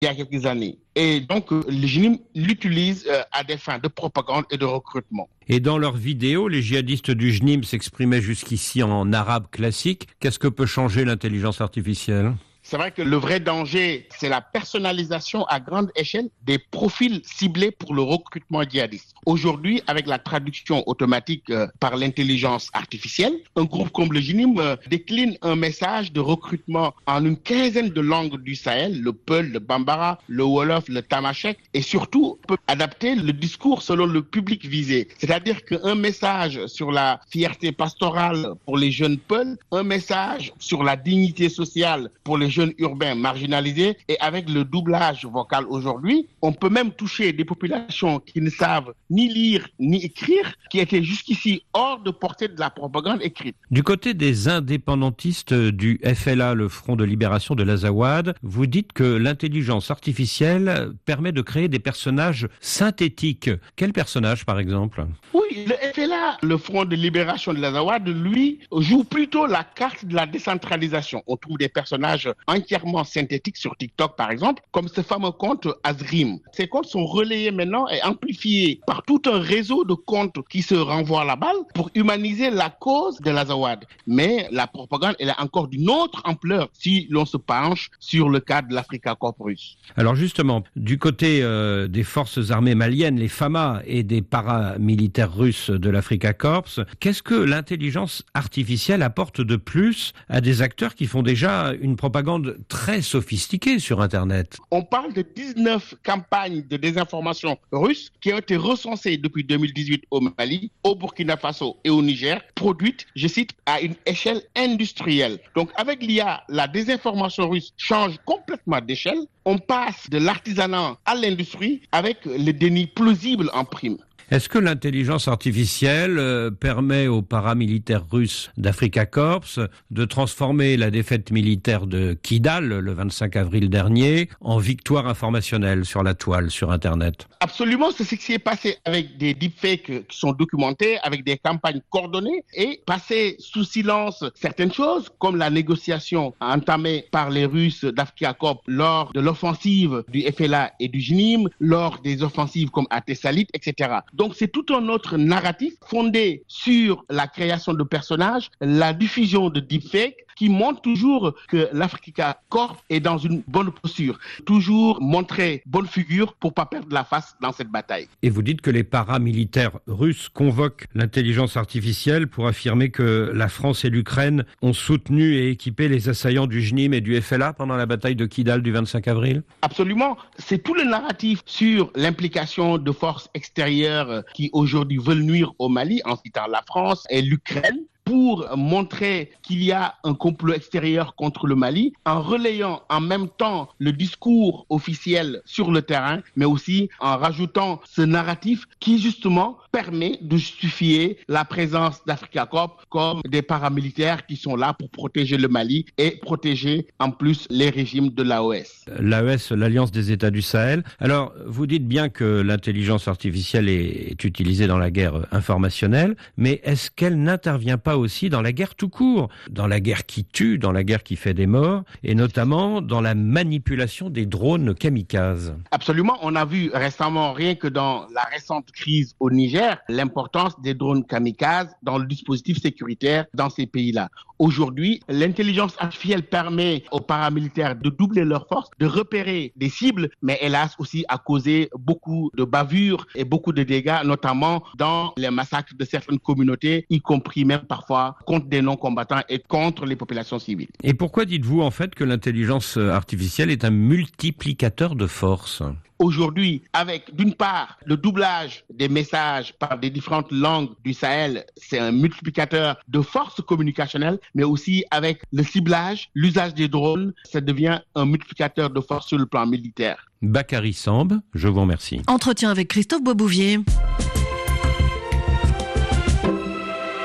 il y a quelques années. Et donc, le JNIM l'utilise à des fins de propagande et de recrutement. Et dans leurs vidéos, les djihadistes du JNIM s'exprimaient jusqu'ici en arabe classique. Qu'est-ce que peut changer l'intelligence artificielle ? C'est vrai que le vrai danger, c'est la personnalisation à grande échelle des profils ciblés pour le recrutement djihadiste. Aujourd'hui, avec la traduction automatique par l'intelligence artificielle, un groupe comme le JNIM décline un message de recrutement en une quinzaine de langues du Sahel, le Peul, le Bambara, le Wolof, le Tamashek, et surtout peut adapter le discours selon le public visé. C'est-à-dire qu'un message sur la fierté pastorale pour les jeunes Peul, un message sur la dignité sociale pour les jeunes urbains marginalisés, et avec le doublage vocal aujourd'hui, on peut même toucher des populations qui ne savent ni lire ni écrire, qui étaient jusqu'ici hors de portée de la propagande écrite. Du côté des indépendantistes du FLA, le Front de Libération de l'Azawad, vous dites que l'intelligence artificielle permet de créer des personnages synthétiques. Quels personnages, par exemple ? Oui, le FLA, le Front de Libération de l'Azawad, lui, joue plutôt la carte de la décentralisation. On trouve des personnages entièrement synthétiques sur TikTok, par exemple, comme ce fameux compte Azrim. Ces comptes sont relayés maintenant et amplifiés par tout un réseau de comptes qui se renvoient la balle pour humaniser la cause de l'Azawad. Mais la propagande, elle est encore d'une autre ampleur si l'on se penche sur le cas de l'Africa Corps russe. Alors justement, du côté des forces armées maliennes, les FAMA, et des paramilitaires russes de l'Africa Corps, qu'est-ce que l'intelligence artificielle apporte de plus à des acteurs qui font déjà une propagande très sophistiquée sur Internet ? On parle de 19 campagnes de désinformation russes qui ont été recensées depuis 2018 au Mali, au Burkina Faso et au Niger, produites, je cite, à une échelle industrielle. Donc avec l'IA, la désinformation russe change complètement d'échelle. On passe de l'artisanat à l'industrie avec le déni plausible en prime. Est-ce que l'intelligence artificielle permet aux paramilitaires russes d'Africa Corps de transformer la défaite militaire de Kidal, le 25 avril dernier, en victoire informationnelle sur la toile, sur Internet ? Absolument, c'est ce qui s'est passé avec des deepfakes qui sont documentés, avec des campagnes coordonnées, et passer sous silence certaines choses, comme la négociation entamée par les Russes d'Africa Corps lors de l'offensive du FLA et du JNIM, lors des offensives comme à Tessalit, etc. Donc c'est tout un autre narratif fondé sur la création de personnages, la diffusion de deepfakes, qui montre toujours que l'Africa Corps est dans une bonne posture. Toujours montrer bonne figure pour pas perdre la face dans cette bataille. Et vous dites que les paramilitaires russes convoquent l'intelligence artificielle pour affirmer que la France et l'Ukraine ont soutenu et équipé les assaillants du JNIM et du FLA pendant la bataille de Kidal du 25 avril ? Absolument. C'est tout le narratif sur l'implication de forces extérieures qui aujourd'hui veulent nuire au Mali, en citant la France et l'Ukraine, pour montrer qu'il y a un complot extérieur contre le Mali, en relayant en même temps le discours officiel sur le terrain, mais aussi en rajoutant ce narratif qui justement permet de justifier la présence d'Africa Corps comme des paramilitaires qui sont là pour protéger le Mali et protéger en plus les régimes de l'AOS. L'AOS, l'Alliance des États du Sahel. Alors, vous dites bien que l'intelligence artificielle est utilisée dans la guerre informationnelle, mais est-ce qu'elle n'intervient pas aussi dans la guerre tout court, dans la guerre qui tue, dans la guerre qui fait des morts, et notamment dans la manipulation des drones kamikazes? Absolument, on a vu récemment, rien que dans la récente crise au Niger, l'importance des drones kamikazes dans le dispositif sécuritaire dans ces pays-là. Aujourd'hui, l'intelligence artificielle permet aux paramilitaires de doubler leurs forces, de repérer des cibles, mais hélas aussi a causé beaucoup de bavures et beaucoup de dégâts, notamment dans les massacres de certaines communautés, y compris même parfois contre des non-combattants et contre les populations civiles. Et pourquoi dites-vous en fait que l'intelligence artificielle est un multiplicateur de force ? Aujourd'hui, avec d'une part le doublage des messages par des différentes langues du Sahel, c'est un multiplicateur de force communicationnelle, mais aussi avec le ciblage, l'usage des drones, ça devient un multiplicateur de force sur le plan militaire. Bakary Samb, je vous remercie. Entretien avec Christophe Boisbouvier.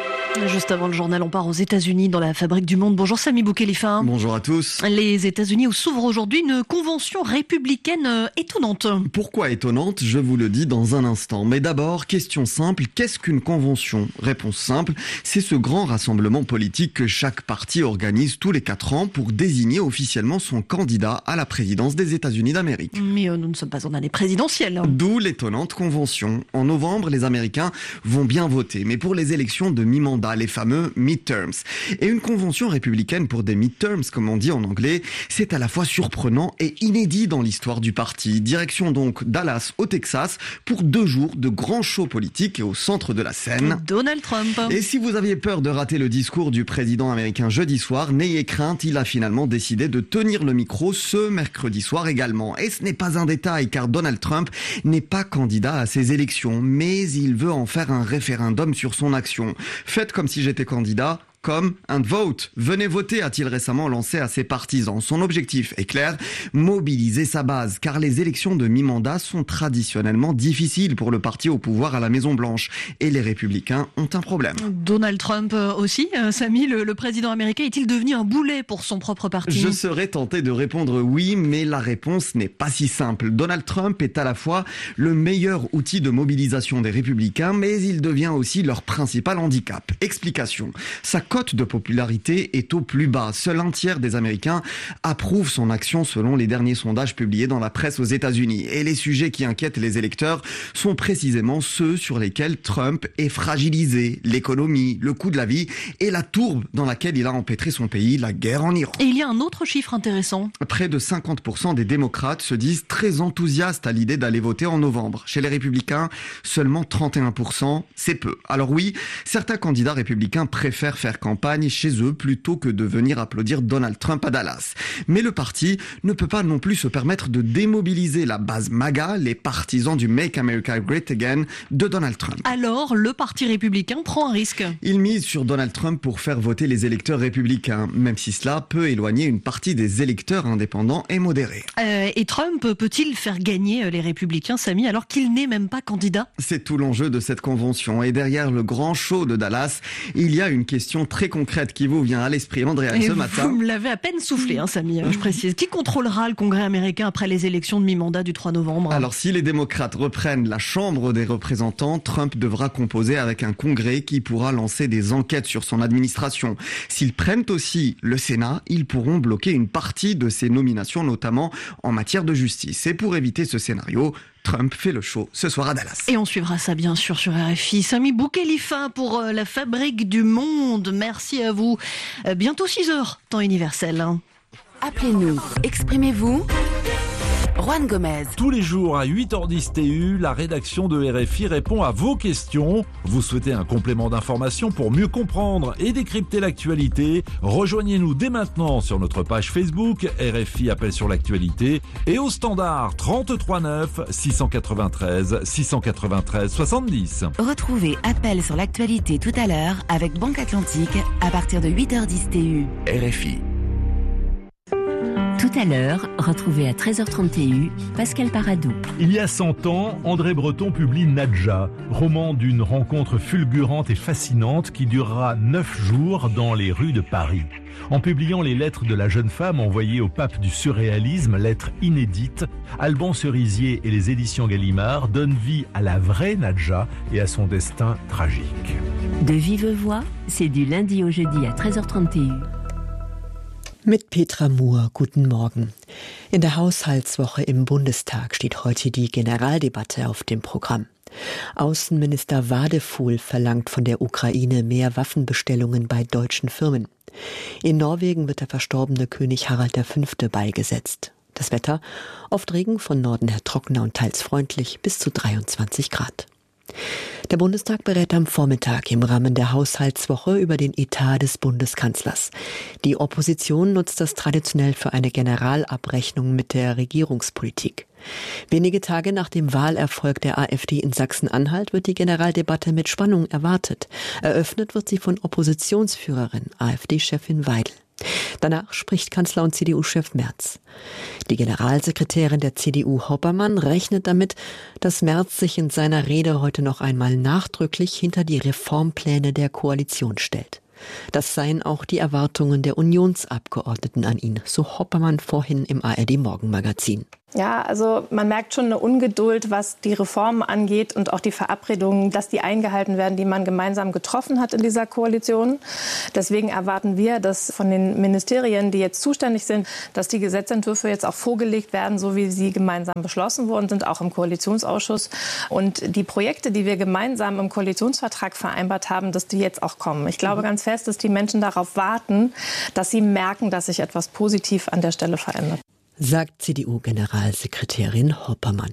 Juste avant le journal, on part aux États-Unis dans la fabrique du monde. Bonjour Samy Boukhelifa. Bonjour à tous. Les États-Unis où s'ouvre aujourd'hui une convention républicaine étonnante. Pourquoi étonnante? Je vous le dis dans un instant. Mais d'abord, question simple, qu'est-ce qu'une convention? Réponse simple, c'est ce grand rassemblement politique que chaque parti organise tous les 4 ans pour désigner officiellement son candidat à la présidence des États-Unis d'Amérique. Mais nous ne sommes pas en année présidentielle. D'où l'étonnante convention. En novembre, les Américains vont bien voter, mais pour les élections de mi-mandat, les fameux midterms. Et une convention républicaine pour des midterms, comme on dit en anglais, c'est à la fois surprenant et inédit dans l'histoire du parti. Direction donc Dallas, au Texas, pour 2 jours de grands shows politiques et au centre de la scène, Donald Trump. Et si vous aviez peur de rater le discours du président américain jeudi soir, n'ayez crainte, il a finalement décidé de tenir le micro ce mercredi soir également. Et ce n'est pas un détail, car Donald Trump n'est pas candidat à ces élections, mais il veut en faire un référendum sur son action. Faites comme si j'étais candidat. Come and vote. Venez voter, a-t-il récemment lancé à ses partisans. Son objectif est clair, mobiliser sa base, car les élections de mi-mandat sont traditionnellement difficiles pour le parti au pouvoir à la Maison-Blanche. Et les républicains ont un problème. Donald Trump aussi, Samy, le président américain, est-il devenu un boulet pour son propre parti? Je serais tenté de répondre oui, mais la réponse n'est pas si simple. Donald Trump est à la fois le meilleur outil de mobilisation des républicains, mais il devient aussi leur principal handicap. Explication. Sa cote de popularité est au plus bas. Seul un tiers des Américains approuvent son action selon les derniers sondages publiés dans la presse aux États-Unis. Et les sujets qui inquiètent les électeurs sont précisément ceux sur lesquels Trump est fragilisé. L'économie, le coût de la vie et la tourbe dans laquelle il a empêtré son pays, la guerre en Iran. Et il y a un autre chiffre intéressant. Près de 50% des démocrates se disent très enthousiastes à l'idée d'aller voter en novembre. Chez les républicains, seulement 31%, c'est peu. Alors oui, certains candidats républicains préfèrent faire campagne chez eux plutôt que de venir applaudir Donald Trump à Dallas. Mais le parti ne peut pas non plus se permettre de démobiliser la base MAGA, les partisans du Make America Great Again de Donald Trump. Alors, le parti républicain prend un risque. Il mise sur Donald Trump pour faire voter les électeurs républicains, même si cela peut éloigner une partie des électeurs indépendants et modérés. Et Trump peut-il faire gagner les républicains, Samy, alors qu'il n'est même pas candidat? C'est tout l'enjeu de cette convention. Et derrière le grand show de Dallas, il y a une question très concrète qui vous vient à l'esprit, Andréane, ce matin. Vous me l'avez à peine soufflé, Samy, je précise. Qui contrôlera le Congrès américain après les élections de mi-mandat du 3 novembre? Alors, si les démocrates reprennent la Chambre des représentants, Trump devra composer avec un Congrès qui pourra lancer des enquêtes sur son administration. S'ils prennent aussi le Sénat, ils pourront bloquer une partie de ses nominations, notamment en matière de justice. Et pour éviter ce scénario, Trump fait le show ce soir à Dallas. Et on suivra ça bien sûr sur RFI. Samy Boukhelifa pour la fabrique du monde. Merci à vous. Bientôt 6h, temps universel. Appelez-nous, exprimez-vous. Juan Gomez. Tous les jours à 8h10 TU, la rédaction de RFI répond à vos questions. Vous souhaitez un complément d'information pour mieux comprendre et décrypter l'actualité? Rejoignez-nous dès maintenant sur notre page Facebook RFI Appel sur l'actualité et au standard 33 9 693 693 70. Retrouvez Appel sur l'actualité tout à l'heure avec Banque Atlantique à partir de 8h10 TU. RFI. Tout à l'heure, retrouvez à 13h30 TU Pascal Paradou. Il y a 100 ans, André Breton publie Nadja, roman d'une rencontre fulgurante et fascinante qui durera 9 jours dans les rues de Paris. En publiant les lettres de la jeune femme envoyées au pape du surréalisme, lettres inédites, Alban Cerisier et les éditions Gallimard donnent vie à la vraie Nadja et à son destin tragique. De vive voix, c'est du lundi au jeudi à 13h30 TU. Mit Petra Mohr, guten Morgen. In der Haushaltswoche im Bundestag steht heute die Generaldebatte auf dem Programm. Außenminister Wadefuhl verlangt von der Ukraine mehr Waffenbestellungen bei deutschen Firmen. In Norwegen wird der verstorbene König Harald V. beigesetzt. Das Wetter, oft Regen, von Norden her trockener und teils freundlich, bis zu 23 Grad. Der Bundestag berät am Vormittag im Rahmen der Haushaltswoche über den Etat des Bundeskanzlers. Die Opposition nutzt das traditionell für eine Generalabrechnung mit der Regierungspolitik. Wenige Tage nach dem Wahlerfolg der AfD in Sachsen-Anhalt wird die Generaldebatte mit Spannung erwartet. Eröffnet wird sie von Oppositionsführerin, AfD-Chefin Weidel. Danach spricht Kanzler und CDU-Chef Merz. Die Generalsekretärin der CDU Hoppermann rechnet damit, dass Merz sich in seiner Rede heute noch einmal nachdrücklich hinter die Reformpläne der Koalition stellt. Das seien auch die Erwartungen der Unionsabgeordneten an ihn, so Hoppermann vorhin im ARD-Morgenmagazin. Ja, also man merkt schon eine Ungeduld, was die Reformen angeht und auch die Verabredungen, dass die eingehalten werden, die man gemeinsam getroffen hat in dieser Koalition. Deswegen erwarten wir, dass von den Ministerien, die jetzt zuständig sind, dass die Gesetzentwürfe jetzt auch vorgelegt werden, so wie sie gemeinsam beschlossen worden sind, auch im Koalitionsausschuss. Und die Projekte, die wir gemeinsam im Koalitionsvertrag vereinbart haben, dass die jetzt auch kommen. Ich glaube ganz fest, dass die Menschen darauf warten, dass sie merken, dass sich etwas positiv an der Stelle verändert. Sagt CDU-Generalsekretärin Hoppermann.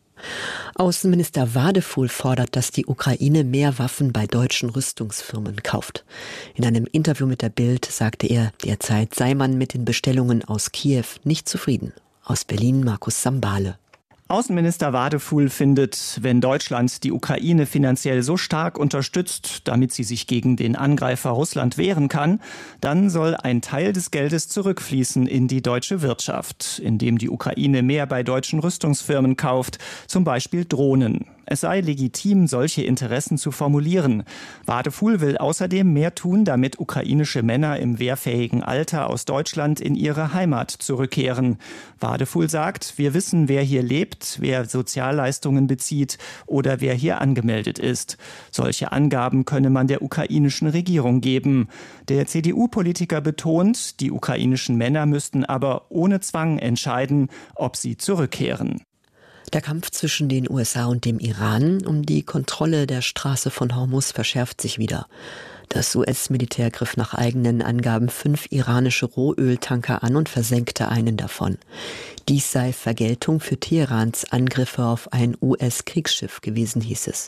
Außenminister Wadefuhl fordert, dass die Ukraine mehr Waffen bei deutschen Rüstungsfirmen kauft. In einem Interview mit der Bild sagte er, derzeit sei man mit den Bestellungen aus Kiew nicht zufrieden. Aus Berlin Markus Sambale. Außenminister Wadefuhl findet, wenn Deutschland die Ukraine finanziell so stark unterstützt, damit sie sich gegen den Angreifer Russland wehren kann, dann soll ein Teil des Geldes zurückfließen in die deutsche Wirtschaft, indem die Ukraine mehr bei deutschen Rüstungsfirmen kauft, zum Beispiel Drohnen. Es sei legitim, solche Interessen zu formulieren. Wadefuhl will außerdem mehr tun, damit ukrainische Männer im wehrfähigen Alter aus Deutschland in ihre Heimat zurückkehren. Wadefuhl sagt, wir wissen, wer hier lebt, wer Sozialleistungen bezieht oder wer hier angemeldet ist. Solche Angaben könne man der ukrainischen Regierung geben. Der CDU-Politiker betont, die ukrainischen Männer müssten aber ohne Zwang entscheiden, ob sie zurückkehren. Der Kampf zwischen den USA und dem Iran um die Kontrolle der Straße von Hormuz verschärft sich wieder. Das US-Militär griff nach eigenen Angaben 5 iranische Rohöltanker an und versenkte einen davon. Dies sei Vergeltung für Teherans Angriffe auf ein US-Kriegsschiff gewesen, hieß es.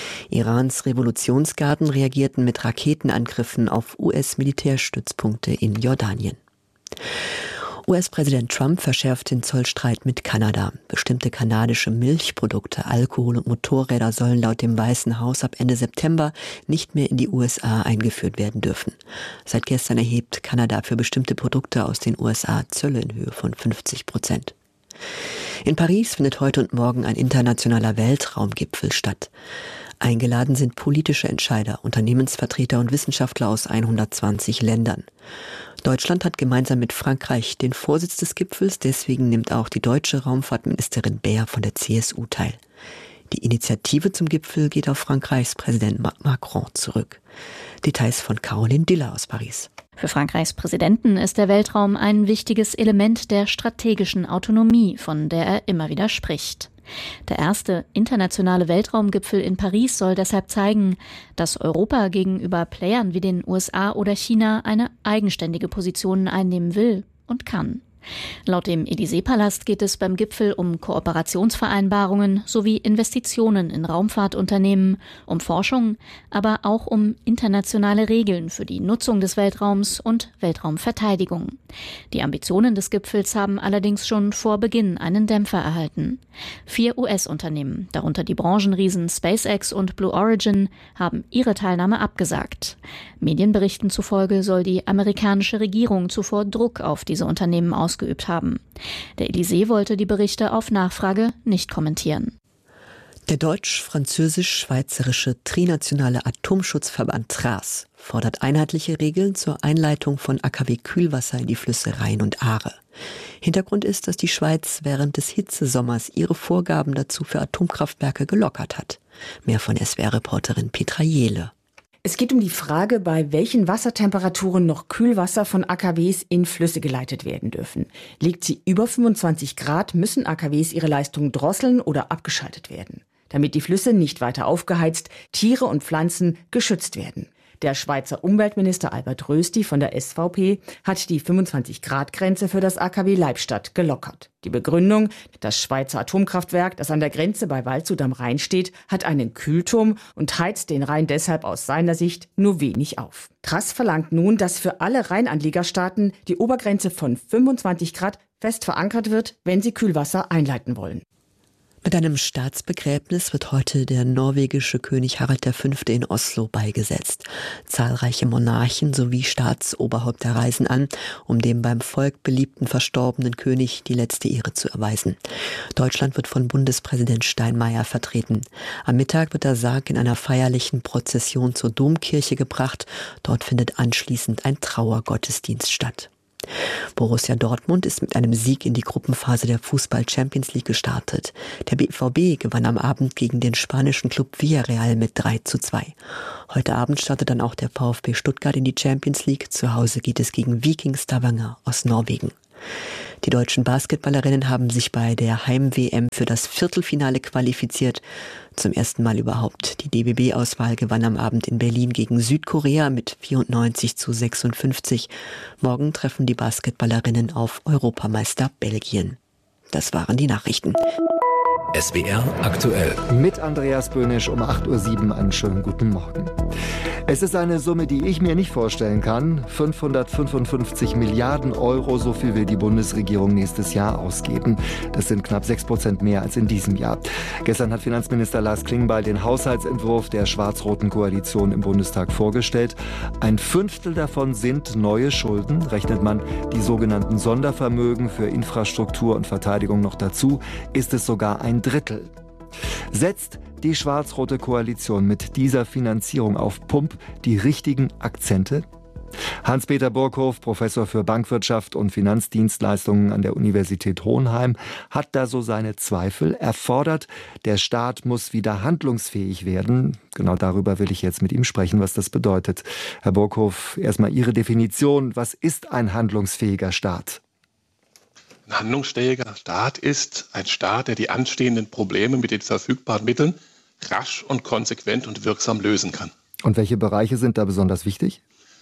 Irans Revolutionsgarden reagierten mit Raketenangriffen auf US-Militärstützpunkte in Jordanien. US-Präsident Trump verschärft den Zollstreit mit Kanada. Bestimmte kanadische Milchprodukte, Alkohol und Motorräder sollen laut dem Weißen Haus ab Ende September nicht mehr in die USA eingeführt werden dürfen. Seit gestern erhebt Kanada für bestimmte Produkte aus den USA Zölle in Höhe von 50%. In Paris findet heute und morgen ein internationaler Weltraumgipfel statt. Eingeladen sind politische Entscheider, Unternehmensvertreter und Wissenschaftler aus 120 Ländern. Deutschland hat gemeinsam mit Frankreich den Vorsitz des Gipfels, deswegen nimmt auch die deutsche Raumfahrtministerin Baer von der CSU teil. Die Initiative zum Gipfel geht auf Frankreichs Präsident Macron zurück. Details von Caroline Diller aus Paris. Für Frankreichs Präsidenten ist der Weltraum ein wichtiges Element der strategischen Autonomie, von der er immer wieder spricht. Der erste internationale Weltraumgipfel in Paris soll deshalb zeigen, dass Europa gegenüber Playern wie den USA oder China eine eigenständige Position einnehmen will und kann. Laut dem Élysée-Palast geht es beim Gipfel um Kooperationsvereinbarungen sowie Investitionen in Raumfahrtunternehmen, um Forschung, aber auch um internationale Regeln für die Nutzung des Weltraums und Weltraumverteidigung. Die Ambitionen des Gipfels haben allerdings schon vor Beginn einen Dämpfer erhalten. 4 US-Unternehmen, darunter die Branchenriesen SpaceX und Blue Origin, haben ihre Teilnahme abgesagt. Medienberichten zufolge soll die amerikanische Regierung zuvor Druck auf diese Unternehmen ausgeübt haben. Der Élysée wollte die Berichte auf Nachfrage nicht kommentieren. Der deutsch-französisch-schweizerische trinationale Atomschutzverband TRAS fordert einheitliche Regeln zur Einleitung von AKW-Kühlwasser in die Flüsse Rhein und Aare. Hintergrund ist, dass die Schweiz während des Hitzesommers ihre Vorgaben dazu für Atomkraftwerke gelockert hat. Mehr von SWR-Reporterin Petra Jehle. Es geht um die Frage, bei welchen Wassertemperaturen noch Kühlwasser von AKWs in Flüsse geleitet werden dürfen. Liegt sie über 25 Grad, müssen AKWs ihre Leistung drosseln oder abgeschaltet werden, damit die Flüsse nicht weiter aufgeheizt, Tiere und Pflanzen geschützt werden. Der Schweizer Umweltminister Albert Rösti von der SVP hat die 25-Grad-Grenze für das AKW Leibstadt gelockert. Die Begründung: Das Schweizer Atomkraftwerk, das an der Grenze bei Waldshut am Rhein steht, hat einen Kühlturm und heizt den Rhein deshalb aus seiner Sicht nur wenig auf. TRAS verlangt nun, dass für alle Rheinanliegerstaaten die Obergrenze von 25 Grad fest verankert wird, wenn sie Kühlwasser einleiten wollen. Mit einem Staatsbegräbnis wird heute der norwegische König Harald V. in Oslo beigesetzt. Zahlreiche Monarchen sowie Staatsoberhäupter reisen an, um dem beim Volk beliebten verstorbenen König die letzte Ehre zu erweisen. Deutschland wird von Bundespräsident Steinmeier vertreten. Am Mittag wird der Sarg in einer feierlichen Prozession zur Domkirche gebracht. Dort findet anschließend ein Trauergottesdienst statt. Borussia Dortmund ist mit einem Sieg in die Gruppenphase der Fußball-Champions League gestartet. Der BVB gewann am Abend gegen den spanischen Club Villarreal mit 3:2. Heute Abend startet dann auch der VfB Stuttgart in die Champions League. Zu Hause geht es gegen Viking Stavanger aus Norwegen. Die deutschen Basketballerinnen haben sich bei der Heim-WM für das Viertelfinale qualifiziert. Zum ersten Mal überhaupt. Die DBB-Auswahl gewann am Abend in Berlin gegen Südkorea mit 94:56. Morgen treffen die Basketballerinnen auf Europameister Belgien. Das waren die Nachrichten. SWR aktuell. Mit Andreas Böhnisch um 8:07 Uhr einen schönen guten Morgen. Es ist eine Summe, die ich mir nicht vorstellen kann. 555 Milliarden Euro, so viel will die Bundesregierung nächstes Jahr ausgeben. Das sind knapp 6% mehr als in diesem Jahr. Gestern hat Finanzminister Lars Klingbeil den Haushaltsentwurf der schwarz-roten Koalition im Bundestag vorgestellt. 1/5 davon sind neue Schulden. Rechnet man die sogenannten Sondervermögen für Infrastruktur und Verteidigung noch dazu, ist es sogar 1/3. Setzt die schwarz-rote Koalition mit dieser Finanzierung auf Pump die richtigen Akzente? Hans-Peter Burkhoff, Professor für Bankwirtschaft und Finanzdienstleistungen an der Universität Hohenheim, hat da so seine Zweifel. Er fordert, der Staat muss wieder handlungsfähig werden. Genau darüber will ich jetzt mit ihm sprechen, was das bedeutet. Herr Burkhoff, erstmal Ihre Definition. Was ist ein handlungsfähiger Staat? Ein handlungsfähiger Staat ist ein Staat, der die anstehenden Probleme mit den verfügbaren Mitteln rasch und konsequent und wirksam lösen kann. Und welche Bereiche sind da besonders wichtig?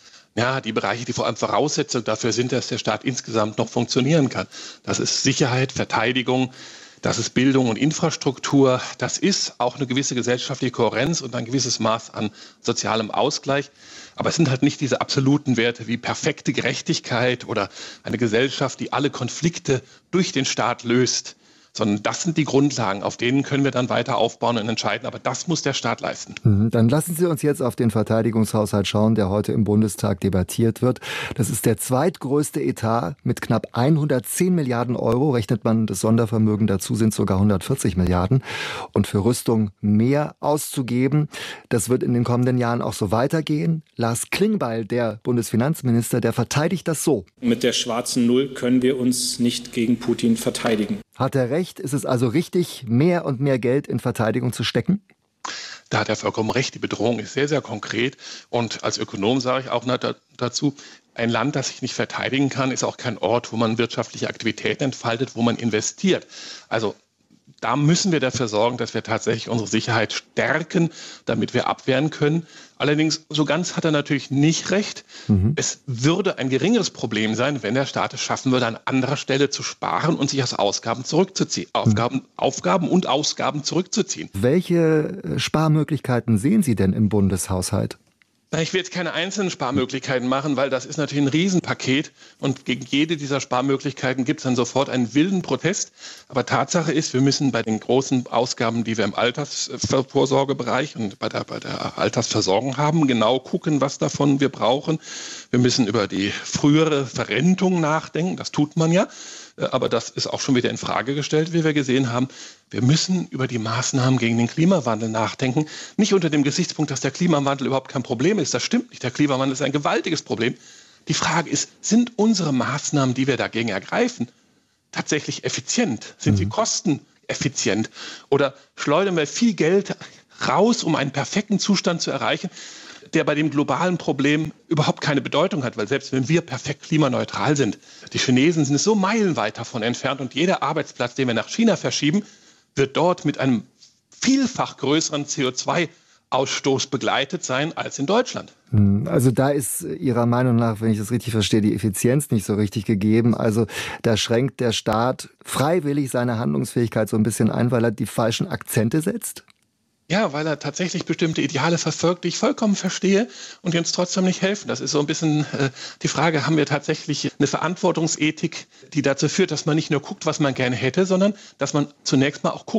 Ja, die Bereiche, die vor allem Voraussetzung dafür sind, dass der Staat insgesamt noch funktionieren kann. Das ist Sicherheit, Verteidigung, das ist Bildung und Infrastruktur, das ist auch eine gewisse gesellschaftliche Kohärenz und ein gewisses Maß an sozialem Ausgleich. Aber es sind halt nicht diese absoluten Werte wie perfekte Gerechtigkeit oder eine Gesellschaft, die alle Konflikte durch den Staat löst, sondern das sind die Grundlagen, auf denen können wir dann weiter aufbauen und entscheiden. Aber das muss der Staat leisten. Dann lassen Sie uns jetzt auf den Verteidigungshaushalt schauen, der heute im Bundestag debattiert wird. Das ist der zweitgrößte Etat mit knapp 110 Milliarden Euro. Rechnet man das Sondervermögen dazu, sind sogar 140 Milliarden. Und für Rüstung mehr auszugeben, das wird in den kommenden Jahren auch so weitergehen. Lars Klingbeil, der Bundesfinanzminister, der verteidigt das so. Mit der schwarzen Null können wir uns nicht gegen Putin verteidigen. Hat er recht? Ist es also richtig, mehr und mehr Geld in Verteidigung zu stecken? Da hat er vollkommen recht. Die Bedrohung ist sehr, sehr konkret. Und als Ökonom sage ich auch dazu, ein Land, das sich nicht verteidigen kann, ist auch kein Ort, wo man wirtschaftliche Aktivitäten entfaltet, wo man investiert. Also da müssen wir dafür sorgen, dass wir tatsächlich unsere Sicherheit stärken, damit wir abwehren können. Allerdings, so ganz hat er natürlich nicht recht. Es würde ein geringeres Problem sein, wenn der Staat es schaffen würde, an anderer Stelle zu sparen und sich aus Ausgaben zurückzuziehen. Aufgaben und Ausgaben zurückzuziehen. Welche Sparmöglichkeiten sehen Sie denn im Bundeshaushalt? Ich will jetzt keine einzelnen Sparmöglichkeiten machen, weil das ist natürlich ein Riesenpaket und gegen jede dieser Sparmöglichkeiten gibt es dann sofort einen wilden Protest. Aber Tatsache ist, wir müssen bei den großen Ausgaben, die wir im Altersvorsorgebereich und bei der Altersversorgung haben, genau gucken, was davon wir brauchen. Wir müssen über die frühere Verrentung nachdenken, das tut man ja. Aber das ist auch schon wieder in Frage gestellt, wie wir gesehen haben. Wir müssen über die Maßnahmen gegen den Klimawandel nachdenken. Nicht unter dem Gesichtspunkt, dass der Klimawandel überhaupt kein Problem ist. Das stimmt nicht. Der Klimawandel ist ein gewaltiges Problem. Die Frage ist, sind unsere Maßnahmen, die wir dagegen ergreifen, tatsächlich effizient? Sind sie kosteneffizient? Oder schleudern wir viel Geld raus, um einen perfekten Zustand zu erreichen, der bei dem globalen Problem überhaupt keine Bedeutung hat, weil selbst wenn wir perfekt klimaneutral sind, die Chinesen sind so meilenweit davon entfernt und jeder Arbeitsplatz, den wir nach China verschieben, wird dort mit einem vielfach größeren CO2-Ausstoß begleitet sein als in Deutschland. Also da ist Ihrer Meinung nach, wenn ich das richtig verstehe, die Effizienz nicht so richtig gegeben. Also da schränkt der Staat freiwillig seine Handlungsfähigkeit so ein bisschen ein, weil er die falschen Akzente setzt? Ja, weil er tatsächlich bestimmte Ideale verfolgt, die ich vollkommen verstehe und die uns trotzdem nicht helfen. Das ist so ein bisschen die Frage, haben wir tatsächlich eine Verantwortungsethik, die dazu führt, dass man nicht nur guckt, was man gerne hätte, sondern dass man zunächst mal auch guckt,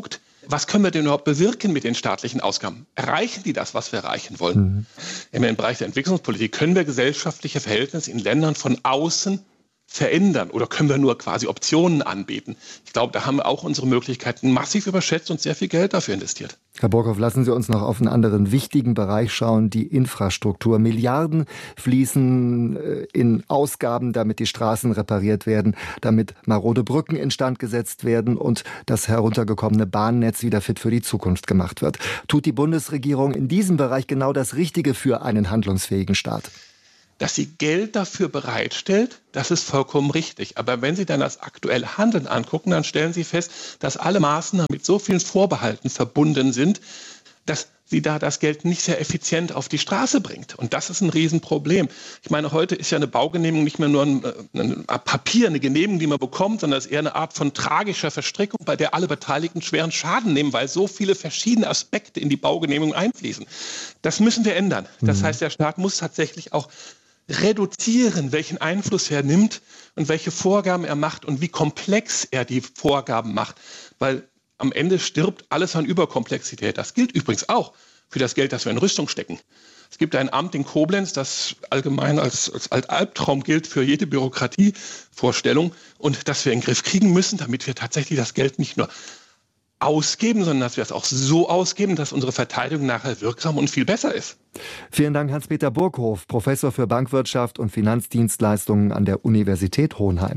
Was können wir denn überhaupt bewirken mit den staatlichen Ausgaben? Erreichen die das, was wir erreichen wollen? Im Bereich der Entwicklungspolitik können wir gesellschaftliche Verhältnisse in Ländern von außen verändern oder können wir nur quasi Optionen anbieten? Ich glaube, da haben wir auch unsere Möglichkeiten massiv überschätzt und sehr viel Geld dafür investiert. Herr Burghoff, lassen Sie uns noch auf einen anderen wichtigen Bereich schauen, die Infrastruktur. Milliarden fließen in Ausgaben, damit die Straßen repariert werden, damit marode Brücken instand gesetzt werden und das heruntergekommene Bahnnetz wieder fit für die Zukunft gemacht wird. Tut die Bundesregierung in diesem Bereich genau das Richtige für einen handlungsfähigen Staat? Dass sie Geld dafür bereitstellt, das ist vollkommen richtig. Aber wenn Sie dann das aktuelle Handeln angucken, dann stellen Sie fest, dass alle Maßnahmen mit so vielen Vorbehalten verbunden sind, dass sie da das Geld nicht sehr effizient auf die Straße bringt. Und das ist ein Riesenproblem. Ich meine, heute ist ja eine Baugenehmigung nicht mehr nur ein Papier, eine Genehmigung, die man bekommt, sondern es ist eher eine Art von tragischer Verstrickung, bei der alle Beteiligten schweren Schaden nehmen, weil so viele verschiedene Aspekte in die Baugenehmigung einfließen. Das müssen wir ändern. Das heißt, der Staat muss tatsächlich auch reduzieren, welchen Einfluss er nimmt und welche Vorgaben er macht und wie komplex er die Vorgaben macht. Weil am Ende stirbt alles an Überkomplexität. Das gilt übrigens auch für das Geld, das wir in Rüstung stecken. Es gibt ein Amt in Koblenz, das allgemein als Albtraum gilt für jede Bürokratievorstellung und das wir in den Griff kriegen müssen, damit wir tatsächlich das Geld nicht nur ausgeben, sondern dass wir es auch so ausgeben, dass unsere Verteidigung nachher wirksam und viel besser ist. Vielen Dank, Hans-Peter Burghoff, Professor für Bankwirtschaft und Finanzdienstleistungen an der Universität Hohenheim.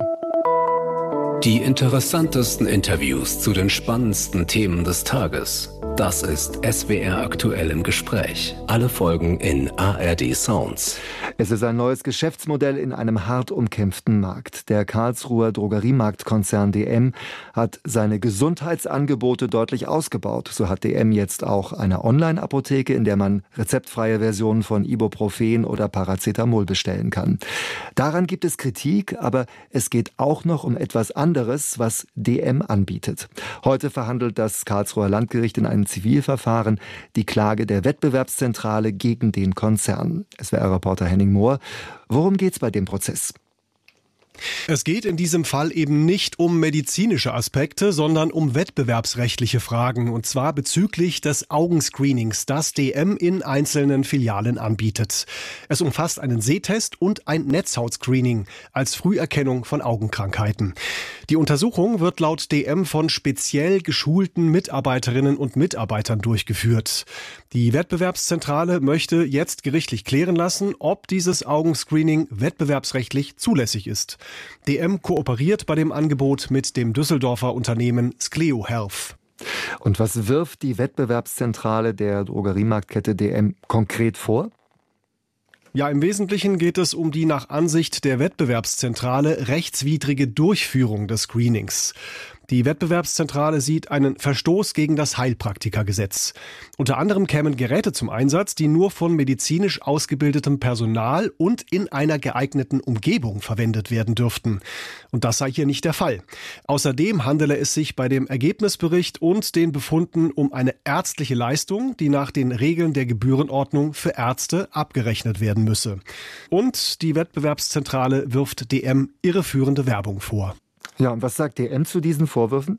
Die interessantesten Interviews zu den spannendsten Themen des Tages. Das ist SWR aktuell im Gespräch. Alle Folgen in ARD Sounds. Es ist ein neues Geschäftsmodell in einem hart umkämpften Markt. Der Karlsruher Drogeriemarktkonzern DM hat seine Gesundheitsangebote deutlich ausgebaut. So hat DM jetzt auch eine Online-Apotheke, in der man rezeptfreie Versionen von Ibuprofen oder Paracetamol bestellen kann. Daran gibt es Kritik, aber es geht auch noch um etwas anderes, was DM anbietet. Heute verhandelt das Karlsruher Landgericht in einem Zivilverfahren die Klage der Wettbewerbszentrale gegen den Konzern. SWR-Reporter Henning Mohr. Worum geht's bei dem Prozess? Es geht in diesem Fall eben nicht um medizinische Aspekte, sondern um wettbewerbsrechtliche Fragen, und zwar bezüglich des Augenscreenings, das DM in einzelnen Filialen anbietet. Es umfasst einen Sehtest und ein Netzhautscreening als Früherkennung von Augenkrankheiten. Die Untersuchung wird laut DM von speziell geschulten Mitarbeiterinnen und Mitarbeitern durchgeführt. Die Wettbewerbszentrale möchte jetzt gerichtlich klären lassen, ob dieses Augenscreening wettbewerbsrechtlich zulässig ist. DM kooperiert bei dem Angebot mit dem Düsseldorfer Unternehmen Skleo Health. Und was wirft die Wettbewerbszentrale der Drogeriemarktkette DM konkret vor? Ja, im Wesentlichen geht es um die nach Ansicht der Wettbewerbszentrale rechtswidrige Durchführung des Screenings. Die Wettbewerbszentrale sieht einen Verstoß gegen das Heilpraktikergesetz. Unter anderem kämen Geräte zum Einsatz, die nur von medizinisch ausgebildetem Personal und in einer geeigneten Umgebung verwendet werden dürften. Und das sei hier nicht der Fall. Außerdem handele es sich bei dem Ergebnisbericht und den Befunden um eine ärztliche Leistung, die nach den Regeln der Gebührenordnung für Ärzte abgerechnet werden müsse. Und die Wettbewerbszentrale wirft DM irreführende Werbung vor. Ja, und was sagt DM zu diesen Vorwürfen?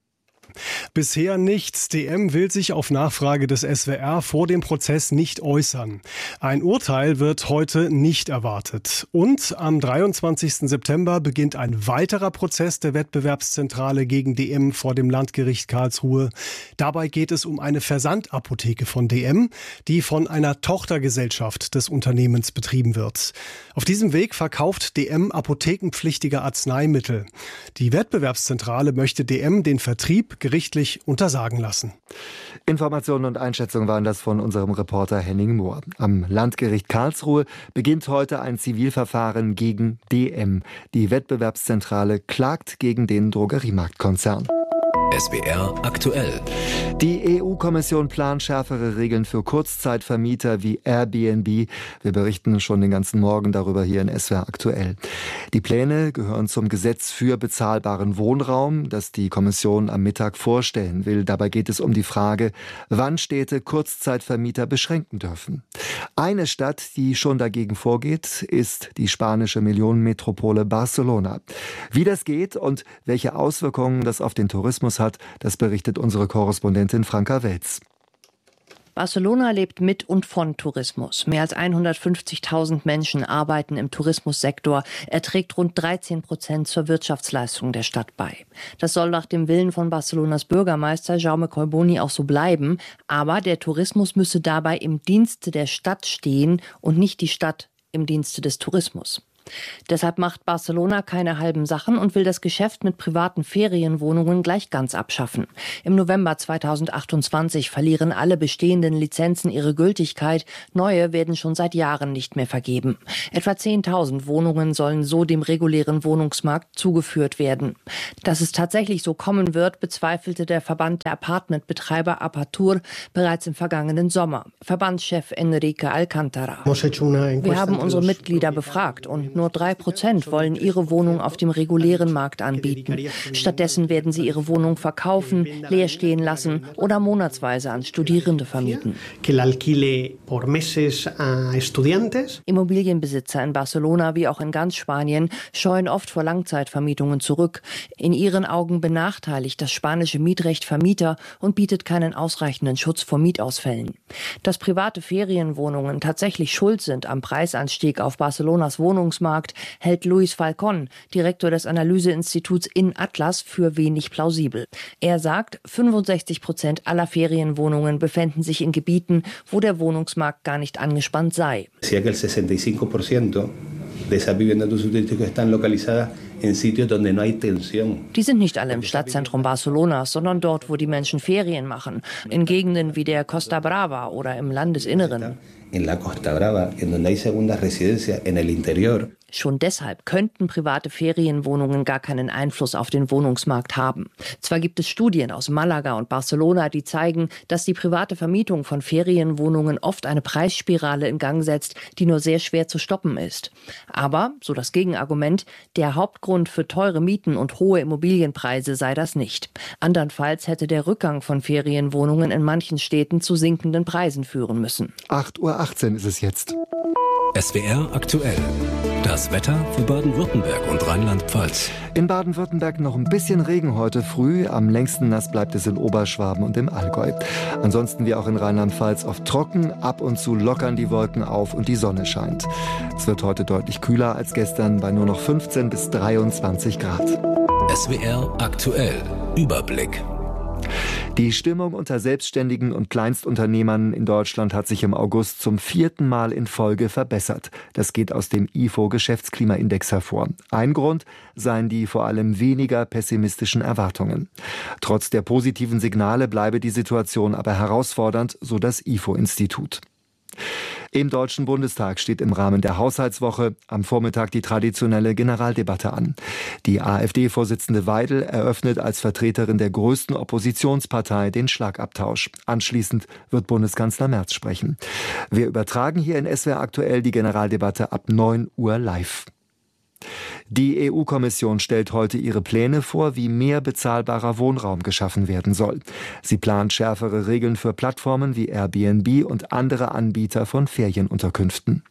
Bisher nichts. DM will sich auf Nachfrage des SWR vor dem Prozess nicht äußern. Ein Urteil wird heute nicht erwartet. Und am 23. September beginnt ein weiterer Prozess der Wettbewerbszentrale gegen DM vor dem Landgericht Karlsruhe. Dabei geht es um eine Versandapotheke von DM, die von einer Tochtergesellschaft des Unternehmens betrieben wird. Auf diesem Weg verkauft DM apothekenpflichtige Arzneimittel. Die Wettbewerbszentrale möchte DM den Vertrieb gerichtlich untersagen lassen. Informationen und Einschätzungen waren das von unserem Reporter Henning Mohr. Am Landgericht Karlsruhe beginnt heute ein Zivilverfahren gegen DM. Die Wettbewerbszentrale klagt gegen den Drogeriemarktkonzern. SWR aktuell. Die EU-Kommission plant schärfere Regeln für Kurzzeitvermieter wie Airbnb. Wir berichten schon den ganzen Morgen darüber hier in SWR aktuell. Die Pläne gehören zum Gesetz für bezahlbaren Wohnraum, das die Kommission am Mittag vorstellen will. Dabei geht es um die Frage, wann Städte Kurzzeitvermieter beschränken dürfen. Eine Stadt, die schon dagegen vorgeht, ist die spanische Millionenmetropole Barcelona. Wie das geht und welche Auswirkungen das auf den Tourismus Tourismus hat. Das berichtet unsere Korrespondentin Franka Welz. Barcelona lebt mit und von Tourismus. Mehr als 150.000 Menschen arbeiten im Tourismussektor. Er trägt rund 13% zur Wirtschaftsleistung der Stadt bei. Das soll nach dem Willen von Barcelonas Bürgermeister Jaume Collboni auch so bleiben. Aber der Tourismus müsse dabei im Dienste der Stadt stehen und nicht die Stadt im Dienste des Tourismus. Deshalb macht Barcelona keine halben Sachen und will das Geschäft mit privaten Ferienwohnungen gleich ganz abschaffen. Im November 2028 verlieren alle bestehenden Lizenzen ihre Gültigkeit. Neue werden schon seit Jahren nicht mehr vergeben. Etwa 10.000 Wohnungen sollen so dem regulären Wohnungsmarkt zugeführt werden. Dass es tatsächlich so kommen wird, bezweifelte der Verband der Apartmentbetreiber Apatur bereits im vergangenen Sommer. Verbandschef Enrique Alcántara. Wir haben unsere Mitglieder befragt und nur 3% wollen ihre Wohnung auf dem regulären Markt anbieten. Stattdessen werden sie ihre Wohnung verkaufen, leer stehen lassen oder monatsweise an Studierende vermieten. Immobilienbesitzer in Barcelona wie auch in ganz Spanien scheuen oft vor Langzeitvermietungen zurück. In ihren Augen benachteiligt das spanische Mietrecht Vermieter und bietet keinen ausreichenden Schutz vor Mietausfällen. Dass private Ferienwohnungen tatsächlich schuld sind am Preisanstieg auf Barcelonas Wohnungsmarkt, hält Luis Falcón, Direktor des Analyseinstituts InAtlas, für wenig plausibel. Er sagt, 65% aller Ferienwohnungen befänden sich in Gebieten, wo der Wohnungsmarkt gar nicht angespannt sei. Decía que el 65% de esas viviendas de uso turístico están localizadas en sitios donde no hay tensión. Die sind nicht alle im Stadtzentrum Barcelonas, sondern dort, wo die Menschen Ferien machen, in Gegenden wie der Costa Brava oder im Landesinneren. En la Costa Brava, en donde hay segundas residencias en el interior. Schon deshalb könnten private Ferienwohnungen gar keinen Einfluss auf den Wohnungsmarkt haben. Zwar gibt es Studien aus Malaga und Barcelona, die zeigen, dass die private Vermietung von Ferienwohnungen oft eine Preisspirale in Gang setzt, die nur sehr schwer zu stoppen ist. Aber, so das Gegenargument, der Hauptgrund für teure Mieten und hohe Immobilienpreise sei das nicht. Andernfalls hätte der Rückgang von Ferienwohnungen in manchen Städten zu sinkenden Preisen führen müssen. 8:18 Uhr ist es jetzt. SWR aktuell. Das Wetter für Baden-Württemberg und Rheinland-Pfalz. In Baden-Württemberg noch ein bisschen Regen heute früh. Am längsten nass bleibt es in Oberschwaben und im Allgäu. Ansonsten wie auch in Rheinland-Pfalz oft trocken. Ab und zu lockern die Wolken auf und die Sonne scheint. Es wird heute deutlich kühler als gestern bei nur noch 15 bis 23 Grad. SWR aktuell. Überblick. Die Stimmung unter Selbstständigen und Kleinstunternehmern in Deutschland hat sich im August zum 4. Mal in Folge verbessert. Das geht aus dem IFO-Geschäftsklimaindex hervor. Ein Grund seien die vor allem weniger pessimistischen Erwartungen. Trotz der positiven Signale bleibe die Situation aber herausfordernd, so das IFO-Institut. Im Deutschen Bundestag steht im Rahmen der Haushaltswoche am Vormittag die traditionelle Generaldebatte an. Die AfD-Vorsitzende Weidel eröffnet als Vertreterin der größten Oppositionspartei den Schlagabtausch. Anschließend wird Bundeskanzler Merz sprechen. Wir übertragen hier in SWR aktuell die Generaldebatte ab 9 Uhr live. Die EU-Kommission stellt heute ihre Pläne vor, wie mehr bezahlbarer Wohnraum geschaffen werden soll. Sie plant schärfere Regeln für Plattformen wie Airbnb und andere Anbieter von Ferienunterkünften.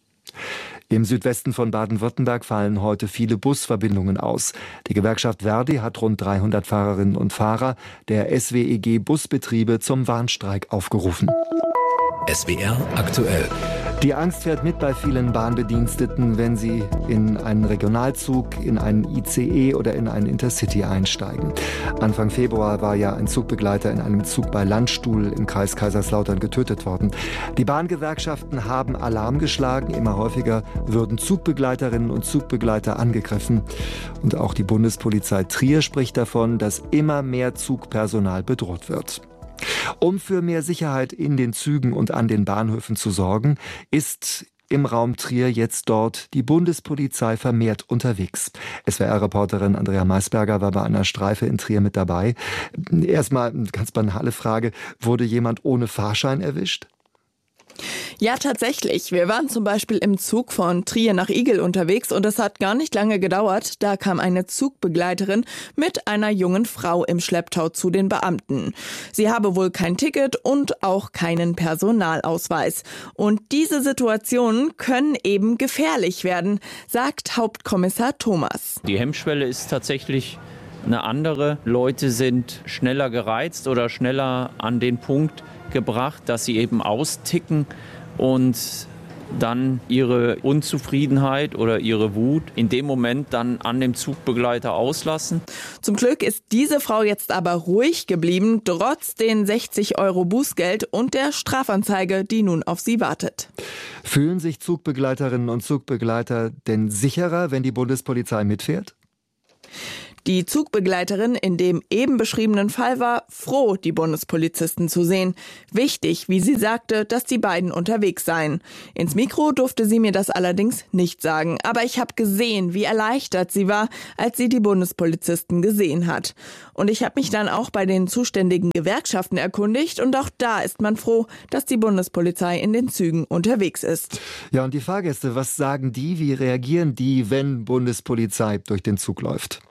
Im Südwesten von Baden-Württemberg fallen heute viele Busverbindungen aus. Die Gewerkschaft Verdi hat rund 300 Fahrerinnen und Fahrer der SWEG Busbetriebe zum Warnstreik aufgerufen. SWR aktuell. Die Angst fährt mit bei vielen Bahnbediensteten, wenn sie in einen Regionalzug, in einen ICE oder in einen Intercity einsteigen. Anfang Februar war ja ein Zugbegleiter in einem Zug bei Landstuhl im Kreis Kaiserslautern getötet worden. Die Bahngewerkschaften haben Alarm geschlagen. Immer häufiger würden Zugbegleiterinnen und Zugbegleiter angegriffen. Und auch die Bundespolizei Trier spricht davon, dass immer mehr Zugpersonal bedroht wird. Um für mehr Sicherheit in den Zügen und an den Bahnhöfen zu sorgen, ist im Raum Trier jetzt dort die Bundespolizei vermehrt unterwegs. SWR-Reporterin Andrea Maisberger war bei einer Streife in Trier mit dabei. Erstmal eine ganz banale Frage, wurde jemand ohne Fahrschein erwischt? Ja, tatsächlich. Wir waren zum Beispiel im Zug von Trier nach Igl unterwegs und es hat gar nicht lange gedauert. Da kam eine Zugbegleiterin mit einer jungen Frau im Schlepptau zu den Beamten. Sie habe wohl kein Ticket und auch keinen Personalausweis. Und diese Situationen können eben gefährlich werden, sagt Hauptkommissar Thomas. Die Hemmschwelle ist tatsächlich eine andere. Leute sind schneller gereizt oder schneller an den Punkt gebracht, dass sie eben austicken und dann ihre Unzufriedenheit oder ihre Wut in dem Moment dann an dem Zugbegleiter auslassen. Zum Glück ist diese Frau jetzt aber ruhig geblieben, trotz den 60 € Bußgeld und der Strafanzeige, die nun auf sie wartet. Fühlen sich Zugbegleiterinnen und Zugbegleiter denn sicherer, wenn die Bundespolizei mitfährt? Die Zugbegleiterin in dem eben beschriebenen Fall war froh, die Bundespolizisten zu sehen. Wichtig, wie sie sagte, dass die beiden unterwegs seien. Ins Mikro durfte sie mir das allerdings nicht sagen. Aber ich habe gesehen, wie erleichtert sie war, als sie die Bundespolizisten gesehen hat. Und ich habe mich dann auch bei den zuständigen Gewerkschaften erkundigt. Und auch da ist man froh, dass die Bundespolizei in den Zügen unterwegs ist. Ja, und die Fahrgäste, was sagen die? Wie reagieren die, wenn Bundespolizei durch den Zug läuft?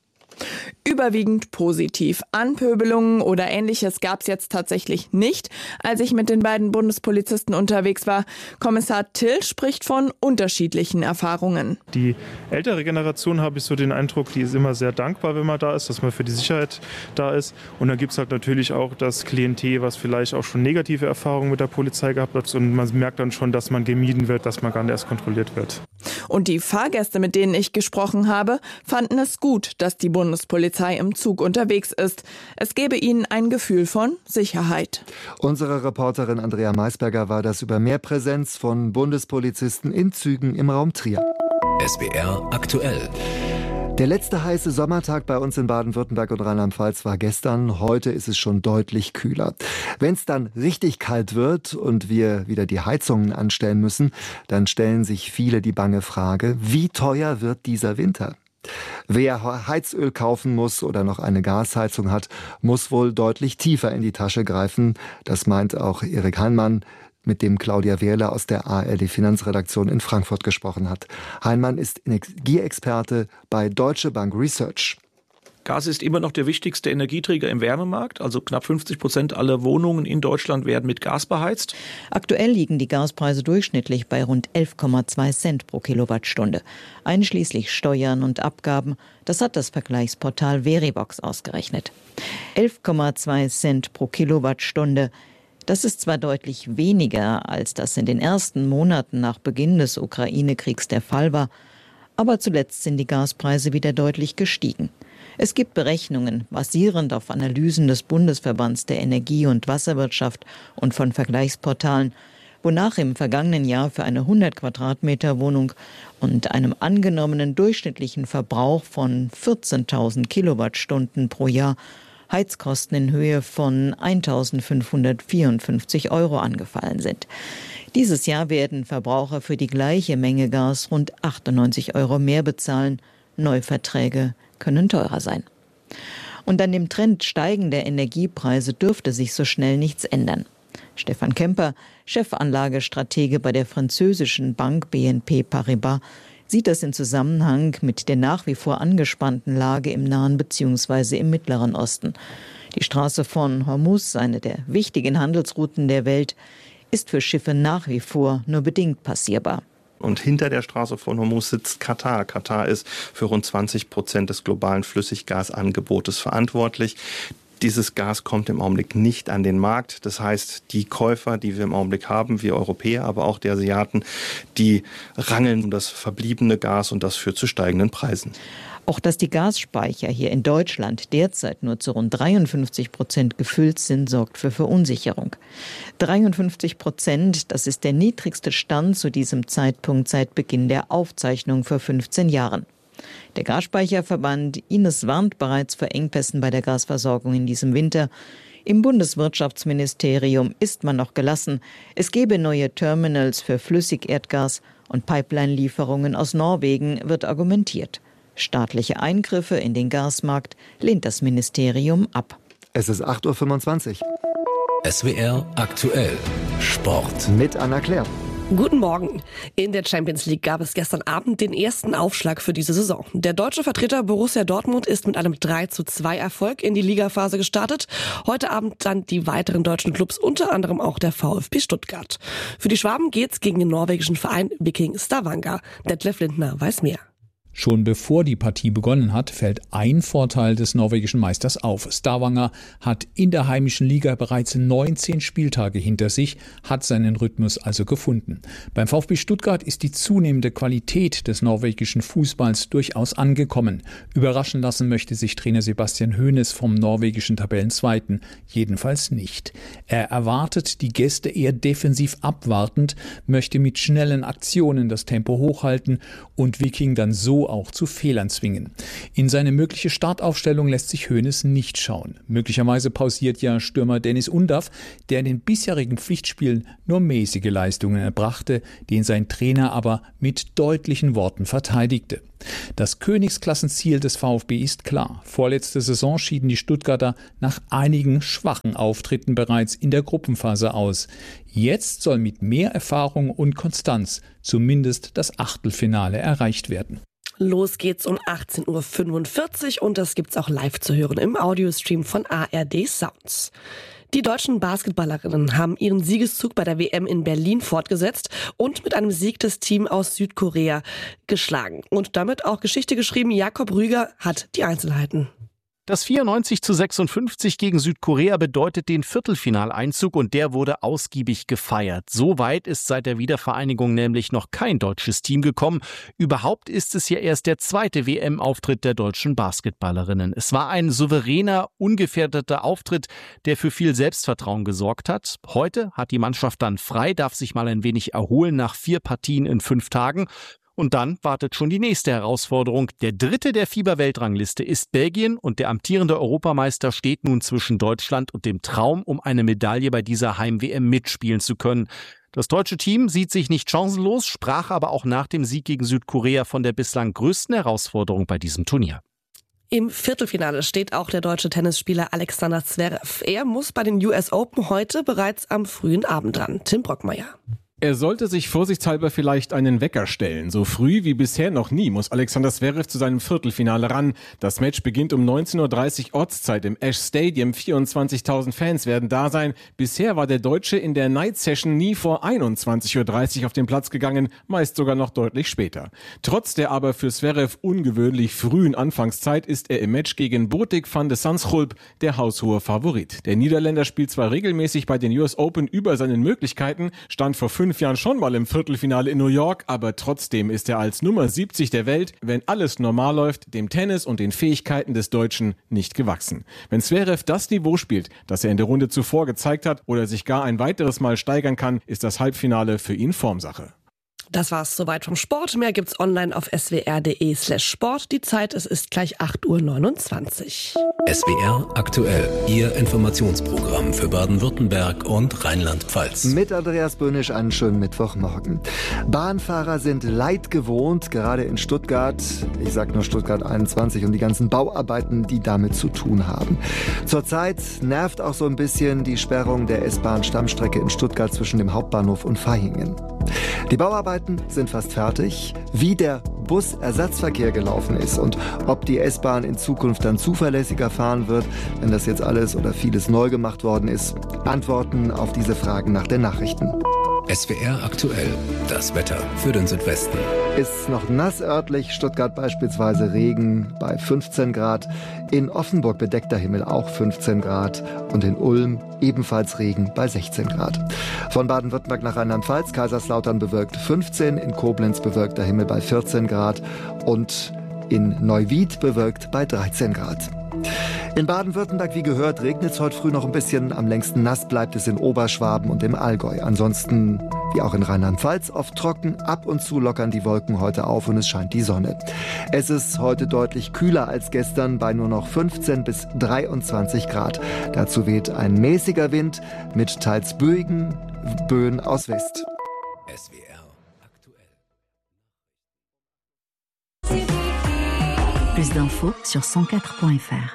Überwiegend positiv. Anpöbelungen oder Ähnliches gab es jetzt tatsächlich nicht, als ich mit den beiden Bundespolizisten unterwegs war. Kommissar Till spricht von unterschiedlichen Erfahrungen. Die ältere Generation, habe ich so den Eindruck, die ist immer sehr dankbar, wenn man da ist, dass man für die Sicherheit da ist. Und dann gibt es halt natürlich auch das Klientel, was vielleicht auch schon negative Erfahrungen mit der Polizei gehabt hat. Und man merkt dann schon, dass man gemieden wird, dass man gar nicht erst kontrolliert wird. Und die Fahrgäste, mit denen ich gesprochen habe, fanden es gut, dass die Bundespolizei im Zug unterwegs ist. Es gebe ihnen ein Gefühl von Sicherheit. Unsere Reporterin Andrea Maisberger war das über mehr Präsenz von Bundespolizisten in Zügen im Raum Trier. SWR aktuell. Der letzte heiße Sommertag bei uns in Baden-Württemberg und Rheinland-Pfalz war gestern. Heute ist es schon deutlich kühler. Wenn es dann richtig kalt wird und wir wieder die Heizungen anstellen müssen, dann stellen sich viele die bange Frage, wie teuer wird dieser Winter? Wer Heizöl kaufen muss oder noch eine Gasheizung hat, muss wohl deutlich tiefer in die Tasche greifen. Das meint auch Erik Heinmann, mit dem Claudia Wehrle aus der ARD-Finanzredaktion in Frankfurt gesprochen hat. Heinmann ist Energieexperte bei Deutsche Bank Research. Gas ist immer noch der wichtigste Energieträger im Wärmemarkt. Also knapp 50% aller Wohnungen in Deutschland werden mit Gas beheizt. Aktuell liegen die Gaspreise durchschnittlich bei rund 11,2 Cent pro Kilowattstunde. Einschließlich Steuern und Abgaben. Das hat das Vergleichsportal Verivox ausgerechnet. 11,2 Cent pro Kilowattstunde. Das ist zwar deutlich weniger, als das in den ersten Monaten nach Beginn des Ukraine-Kriegs der Fall war, aber zuletzt sind die Gaspreise wieder deutlich gestiegen. Es gibt Berechnungen, basierend auf Analysen des Bundesverbands der Energie- und Wasserwirtschaft und von Vergleichsportalen, wonach im vergangenen Jahr für eine 100 Quadratmeter Wohnung und einem angenommenen durchschnittlichen Verbrauch von 14.000 Kilowattstunden pro Jahr Heizkosten in Höhe von 1.554 € angefallen sind. Dieses Jahr werden Verbraucher für die gleiche Menge Gas rund 98 € mehr bezahlen. Neuverträge können teurer sein. Und an dem Trend steigender Energiepreise dürfte sich so schnell nichts ändern. Stefan Kemper, Chefanlagestratege bei der französischen Bank BNP Paribas, sieht das in Zusammenhang mit der nach wie vor angespannten Lage im Nahen bzw. im Mittleren Osten. Die Straße von Hormuz, eine der wichtigen Handelsrouten der Welt, ist für Schiffe nach wie vor nur bedingt passierbar. Und hinter der Straße von Hormuz sitzt Katar. Katar ist für rund 20% des globalen Flüssiggasangebotes verantwortlich. Dieses Gas kommt im Augenblick nicht an den Markt. Das heißt, die Käufer, die wir im Augenblick haben, wir Europäer, aber auch die Asiaten, die rangeln um das verbliebene Gas und das führt zu steigenden Preisen. Auch dass die Gasspeicher hier in Deutschland derzeit nur zu rund 53% gefüllt sind, sorgt für Verunsicherung. 53%, das ist der niedrigste Stand zu diesem Zeitpunkt seit Beginn der Aufzeichnung vor 15 Jahren. Der Gasspeicherverband Ines warnt bereits vor Engpässen bei der Gasversorgung in diesem Winter. Im Bundeswirtschaftsministerium ist man noch gelassen. Es gebe neue Terminals für Flüssigerdgas und Pipeline-Lieferungen aus Norwegen, wird argumentiert. Staatliche Eingriffe in den Gasmarkt lehnt das Ministerium ab. Es ist 8.25 Uhr. SWR aktuell. Sport. Mit Anna Claire. Guten Morgen. In der Champions League gab es gestern Abend den ersten Aufschlag für diese Saison. Der deutsche Vertreter Borussia Dortmund ist mit einem 3:2 Erfolg in die Ligaphase gestartet. Heute Abend dann die weiteren deutschen Clubs, unter anderem auch der VfB Stuttgart. Für die Schwaben geht's gegen den norwegischen Verein Viking Stavanger. Detlef Lindner weiß mehr. Schon bevor die Partie begonnen hat, fällt ein Vorteil des norwegischen Meisters auf. Stavanger hat in der heimischen Liga bereits 19 Spieltage hinter sich, hat seinen Rhythmus also gefunden. Beim VfB Stuttgart ist die zunehmende Qualität des norwegischen Fußballs durchaus angekommen. Überraschen lassen möchte sich Trainer Sebastian Hoeneß vom norwegischen Tabellenzweiten jedenfalls nicht. Er erwartet die Gäste eher defensiv abwartend, möchte mit schnellen Aktionen das Tempo hochhalten und Viking dann so auch zu Fehlern zwingen. In seine mögliche Startaufstellung lässt sich Hoeneß nicht schauen. Möglicherweise pausiert ja Stürmer Dennis Undav, der in den bisherigen Pflichtspielen nur mäßige Leistungen erbrachte, den sein Trainer aber mit deutlichen Worten verteidigte. Das Königsklassenziel des VfB ist klar. Vorletzte Saison schieden die Stuttgarter nach einigen schwachen Auftritten bereits in der Gruppenphase aus. Jetzt soll mit mehr Erfahrung und Konstanz zumindest das Achtelfinale erreicht werden. Los geht's um 18.45 Uhr und das gibt's auch live zu hören im Audiostream von ARD Sounds. Die deutschen Basketballerinnen haben ihren Siegeszug bei der WM in Berlin fortgesetzt und mit einem Sieg das Team aus Südkorea geschlagen. Und damit auch Geschichte geschrieben. Jakob Rüger hat die Einzelheiten. Das 94:56 gegen Südkorea bedeutet den Viertelfinaleinzug und der wurde ausgiebig gefeiert. So weit ist seit der Wiedervereinigung nämlich noch kein deutsches Team gekommen. Überhaupt ist es ja erst der zweite WM-Auftritt der deutschen Basketballerinnen. Es war ein souveräner, ungefährdeter Auftritt, der für viel Selbstvertrauen gesorgt hat. Heute hat die Mannschaft dann frei, darf sich mal ein wenig erholen nach 4 Partien in 5 Tagen. Und dann wartet schon die nächste Herausforderung. Der dritte der FIBA-Weltrangliste ist Belgien und der amtierende Europameister steht nun zwischen Deutschland und dem Traum, um eine Medaille bei dieser Heim-WM mitspielen zu können. Das deutsche Team sieht sich nicht chancenlos, sprach aber auch nach dem Sieg gegen Südkorea von der bislang größten Herausforderung bei diesem Turnier. Im Viertelfinale steht auch der deutsche Tennisspieler Alexander Zverev. Er muss bei den US Open heute bereits am frühen Abend dran. Tim Brockmeier. Er sollte sich vorsichtshalber vielleicht einen Wecker stellen. So früh wie bisher noch nie muss Alexander Zverev zu seinem Viertelfinale ran. Das Match beginnt um 19.30 Uhr Ortszeit im Ash Stadium. 24.000 Fans werden da sein. Bisher war der Deutsche in der Night Session nie vor 21.30 Uhr auf den Platz gegangen, meist sogar noch deutlich später. Trotz der aber für Zverev ungewöhnlich frühen Anfangszeit ist er im Match gegen Botic van de Zandschulp der haushohe Favorit. Der Niederländer spielt zwar regelmäßig bei den US Open über seinen Möglichkeiten, stand vor 5 Jahren schon mal im Viertelfinale in New York, aber trotzdem ist er als Nummer 70 der Welt, wenn alles normal läuft, dem Tennis und den Fähigkeiten des Deutschen nicht gewachsen. Wenn Zverev das Niveau spielt, das er in der Runde zuvor gezeigt hat oder sich gar ein weiteres Mal steigern kann, ist das Halbfinale für ihn Formsache. Das war's soweit vom Sport. Mehr gibt's online auf swr.de/sport. Die Zeit, es ist gleich 8.29 Uhr. SWR aktuell, Ihr Informationsprogramm für Baden-Württemberg und Rheinland-Pfalz. Mit Andreas Böhnisch einen schönen Mittwochmorgen. Bahnfahrer sind leid gewohnt, gerade in Stuttgart. Ich sage nur Stuttgart 21 und die ganzen Bauarbeiten, die damit zu tun haben. Zurzeit nervt auch so ein bisschen die Sperrung der S-Bahn-Stammstrecke in Stuttgart zwischen dem Hauptbahnhof und Vaihingen. Die Bauarbeiten sind fast fertig. Wie der Busersatzverkehr gelaufen ist und ob die S-Bahn in Zukunft dann zuverlässiger fahren wird, wenn das jetzt alles oder vieles neu gemacht worden ist. Antworten auf diese Fragen nach den Nachrichten. SWR aktuell, das Wetter für den Südwesten. Ist noch nass örtlich, Stuttgart beispielsweise Regen bei 15 Grad. In Offenburg bedeckter Himmel auch 15 Grad und in Ulm ebenfalls Regen bei 16 Grad. Von Baden-Württemberg nach Rheinland-Pfalz, Kaiserslautern bewölkt 15, in Koblenz bewölkter Himmel bei 14 Grad und in Neuwied bewölkt bei 13 Grad. In Baden-Württemberg, wie gehört, regnet es heute früh noch ein bisschen. Am längsten nass bleibt es in Oberschwaben und im Allgäu. Ansonsten, wie auch in Rheinland-Pfalz, oft trocken. Ab und zu lockern die Wolken heute auf und es scheint die Sonne. Es ist heute deutlich kühler als gestern bei nur noch 15 bis 23 Grad. Dazu weht ein mäßiger Wind mit teils böigen Böen aus West. SWR aktuell. Plus d'infos sur 104.fr.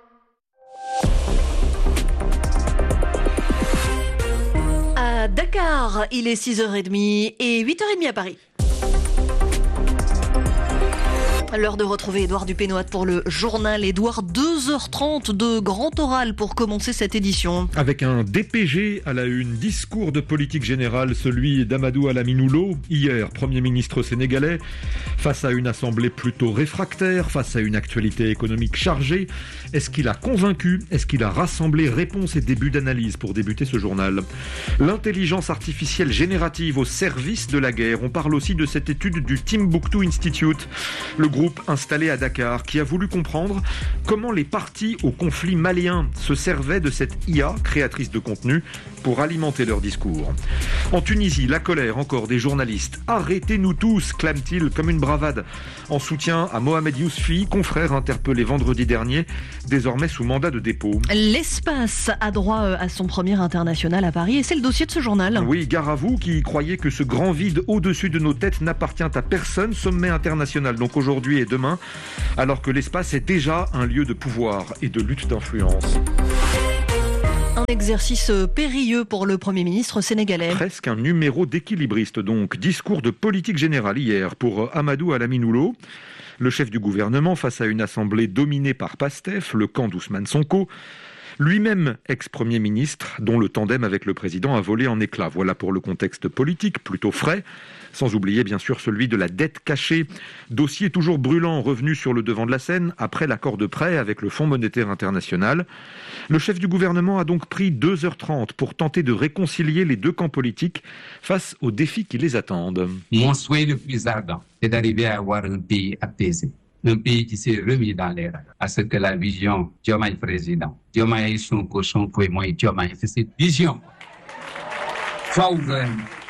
À Dakar, il est 6h30 et 8h30 à Paris. L'heure de retrouver Édouard Dupénoat pour le journal. Édouard, 2h30 de grand oral pour commencer cette édition. Avec un DPG à la une, discours de politique générale, celui d'Amadou Alamine Loum, hier Premier ministre sénégalais, face à une assemblée plutôt réfractaire, face à une actualité économique chargée. Est-ce qu'il a convaincu? Est-ce qu'il a rassemblé? Réponse et début d'analyse pour débuter ce journal. L'intelligence artificielle générative au service de la guerre. On parle aussi de cette étude du Timbuktu Institute, le groupe installé à Dakar, qui a voulu comprendre comment les partis au conflit malien se servaient de cette IA créatrice de contenu pour alimenter leur discours. En Tunisie, la colère encore des journalistes. Arrêtez-nous tous, clament-ils comme une bravade, en soutien à Mohamed Yousfi, confrère interpellé vendredi dernier, désormais sous mandat de dépôt. L'espace a droit à son premier international à Paris et c'est le dossier de ce journal. Oui, gare à vous qui croyez que ce grand vide au-dessus de nos têtes n'appartient à personne. Sommet international donc aujourd'hui et demain, alors que l'espace est déjà un lieu de pouvoir et de lutte d'influence. Un exercice périlleux pour le Premier ministre sénégalais. Presque un numéro d'équilibriste donc. Discours de politique générale hier pour Amadou Alamine Loum, le chef du gouvernement face à une assemblée dominée par PASTEF, le camp d'Ousmane Sonko, lui-même ex-premier ministre, dont le tandem avec le président a volé en éclats. Voilà pour le contexte politique, plutôt frais, sans oublier bien sûr celui de la dette cachée. Dossier toujours brûlant, revenu sur le devant de la scène après l'accord de prêt avec le Fonds monétaire international. Le chef du gouvernement a donc pris 2h30 pour tenter de réconcilier les deux camps politiques face aux défis qui les attendent. Mon souhait le plus ardent est d'arriver à avoir un pays apaisé. Un pays qui s'est remis dans les rails, à ce que la vision Diomaye président, Diomaye Sonko et moi Diomaye, c'est cette vision soit ouverte.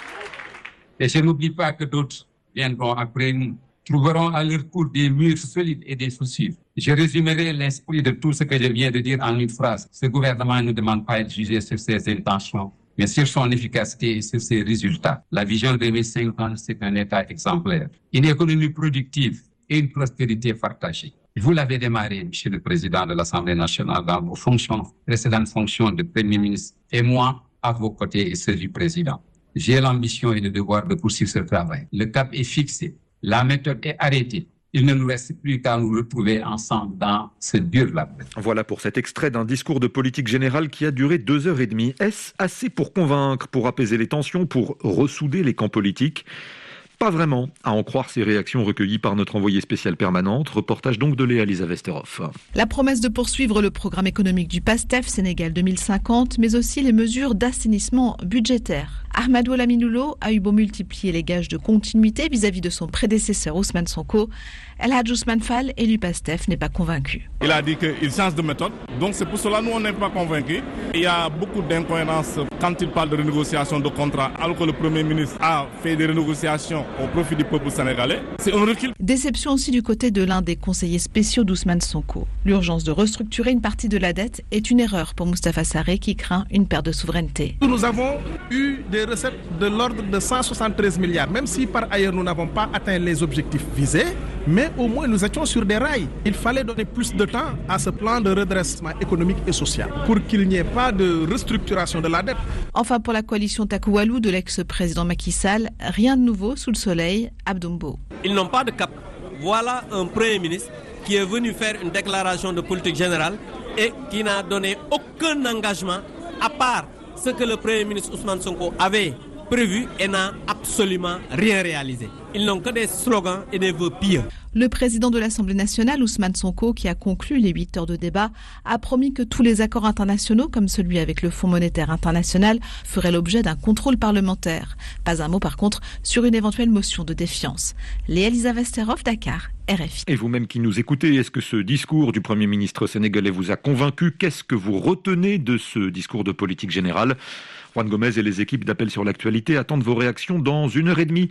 Et je n'oublie pas que d'autres viendront après nous, trouveront à leur cours des murs solides et des fissures. Je résumerai l'esprit de tout ce que je viens de dire en une phrase. Ce gouvernement ne demande pas à être jugé sur ses intentions, mais sur son efficacité et sur ses résultats. La vision 2050, c'est un État exemplaire, une économie productive et une prospérité partagée. Vous l'avez démarré, Monsieur le Président de l'Assemblée nationale, dans vos précédentes fonctions de Premier ministre, et moi, à vos côtés et ceux du Président. J'ai l'ambition et le devoir de poursuivre ce travail. Le cap est fixé, la méthode est arrêtée. Il ne nous reste plus qu'à nous retrouver ensemble dans ce dur labeur. Voilà pour cet extrait d'un discours de politique générale qui a duré 2h30. Est-ce assez pour convaincre, pour apaiser les tensions, pour ressouder les camps politiques ? Pas vraiment, à en croire ces réactions recueillies par notre envoyée spéciale permanente. Reportage donc de Léa-Lisa Westerhoff. La promesse de poursuivre le programme économique du PASTEF Sénégal 2050, mais aussi les mesures d'assainissement budgétaire. Amadou Alamine Loum a eu beau multiplier les gages de continuité vis-à-vis de son prédécesseur Ousmane Sonko, El Hadj Ousmane Fall, élu PASTEF, n'est pas convaincu. Il a dit qu'il change de méthode, donc c'est pour cela que nous on n'est pas convaincus. Il y a beaucoup d'incohérences quand il parle de renégociation de contrats, alors que le Premier ministre a fait des renégociations au profit du peuple sénégalais. C'est un recul. Déception aussi du côté de l'un des conseillers spéciaux d'Ousmane Sonko. L'urgence de restructurer une partie de la dette est une erreur pour Moustapha Sarré qui craint une perte de souveraineté. Nous avons eu des recettes de l'ordre de 173 milliards, même si par ailleurs nous n'avons pas atteint les objectifs visés, mais au moins nous étions sur des rails. Il fallait donner plus de temps à ce plan de redressement économique et social pour qu'il n'y ait pas de restructuration de la dette. Enfin, pour la coalition Takoualou de l'ex-président Macky Sall, rien de nouveau sous le soleil, Abdoumbo. Ils n'ont pas de cap. Voilà un Premier ministre qui est venu faire une déclaration de politique générale et qui n'a donné aucun engagement à part ce que le Premier ministre Ousmane Sonko avait prévu et n'a absolument rien réalisé. Ils n'ont que des slogans et des vœux pieux. Le président de l'Assemblée nationale, Ousmane Sonko, qui a conclu les 8 heures de débat, a promis que tous les accords internationaux, comme celui avec le Fonds monétaire international, feraient l'objet d'un contrôle parlementaire. Pas un mot, par contre, sur une éventuelle motion de défiance. Léa-Lisa Westerhoff, Dakar, RFI. Et vous-même qui nous écoutez, est-ce que ce discours du Premier ministre sénégalais vous a convaincu ? Qu'est-ce que vous retenez de ce discours de politique générale ? Juan Gomez et les équipes d'Appel sur l'actualité attendent vos réactions dans 1h30,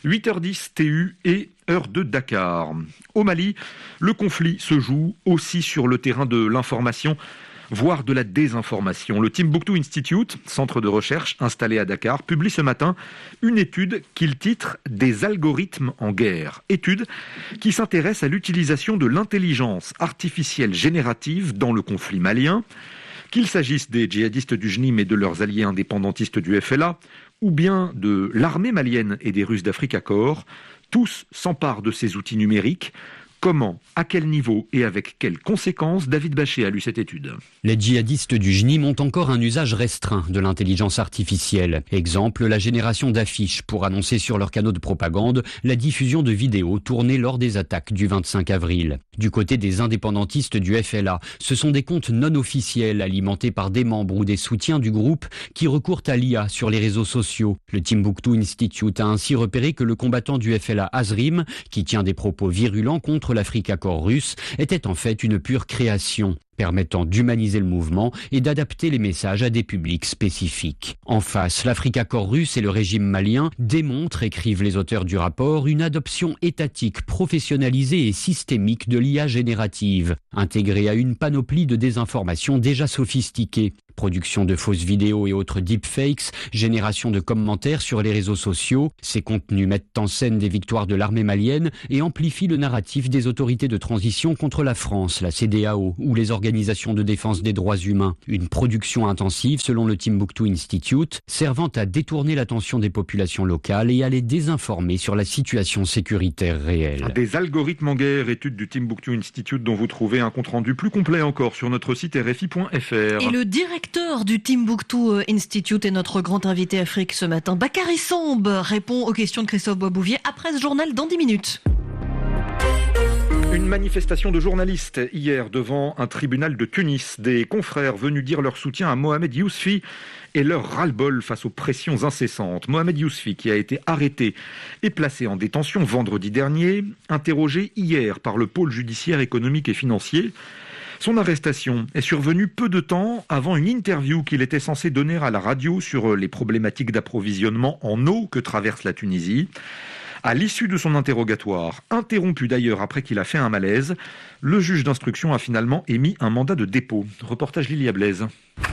8h10 TU et heure de Dakar. Au Mali, le conflit se joue aussi sur le terrain de l'information, voire de la désinformation. Le Timbuktu Institute, centre de recherche installé à Dakar, publie ce matin une étude qu'il titre « Des algorithmes en guerre ». Étude qui s'intéresse à l'utilisation de l'intelligence artificielle générative dans le conflit malien, qu'il s'agisse des djihadistes du JNIM et de leurs alliés indépendantistes du FLA, ou bien de l'armée malienne et des Russes d'Afrique Accord, tous s'emparent de ces outils numériques Comment, à quel niveau et avec quelles conséquences David Bachet a lu cette étude. Les djihadistes du JNIM ont encore un usage restreint de l'intelligence artificielle. Exemple, la génération d'affiches pour annoncer sur leurs canaux de propagande la diffusion de vidéos tournées lors des attaques du 25 avril. Du côté des indépendantistes du FLA, ce sont des comptes non officiels alimentés par des membres ou des soutiens du groupe qui recourent à l'IA sur les réseaux sociaux. Le Timbuktu Institute a ainsi repéré que le combattant du FLA Azrim, qui tient des propos virulents contre l'Africa Corps russe, était en fait une pure création, permettant d'humaniser le mouvement et d'adapter les messages à des publics spécifiques. En face, l'Africa Corps russe et le régime malien démontrent, écrivent les auteurs du rapport, une adoption étatique, professionnalisée et systémique de l'IA générative, intégrée à une panoplie de désinformation déjà sophistiquée. Production de fausses vidéos et autres deepfakes, génération de commentaires sur les réseaux sociaux. Ces contenus mettent en scène des victoires de l'armée malienne et amplifient le narratif des autorités de transition contre la France, la CEDEAO ou les organisations de défense des droits humains. Une production intensive, selon le Timbuktu Institute, servant à détourner l'attention des populations locales et à les désinformer sur la situation sécuritaire réelle. Des algorithmes en guerre, étude du Timbuktu Institute dont vous trouvez un compte-rendu plus complet encore sur notre site rfi.fr. Et le directeur du Timbuktu Institute est notre grand invité Afrique ce matin. Bakary Samb répond aux questions de Christophe Boisbouvier après ce journal dans 10 minutes. Une manifestation de journalistes hier devant un tribunal de Tunis. Des confrères venus dire leur soutien à Mohamed Yousfi et leur ras-le-bol face aux pressions incessantes. Mohamed Yousfi, qui a été arrêté et placé en détention vendredi dernier, interrogé hier par le pôle judiciaire économique et financier. Son arrestation est survenue peu de temps avant une interview qu'il était censé donner à la radio sur les problématiques d'approvisionnement en eau que traverse la Tunisie. À l'issue de son interrogatoire, interrompu d'ailleurs après qu'il a fait un malaise, le juge d'instruction a finalement émis un mandat de dépôt. Reportage Lilia Blaise.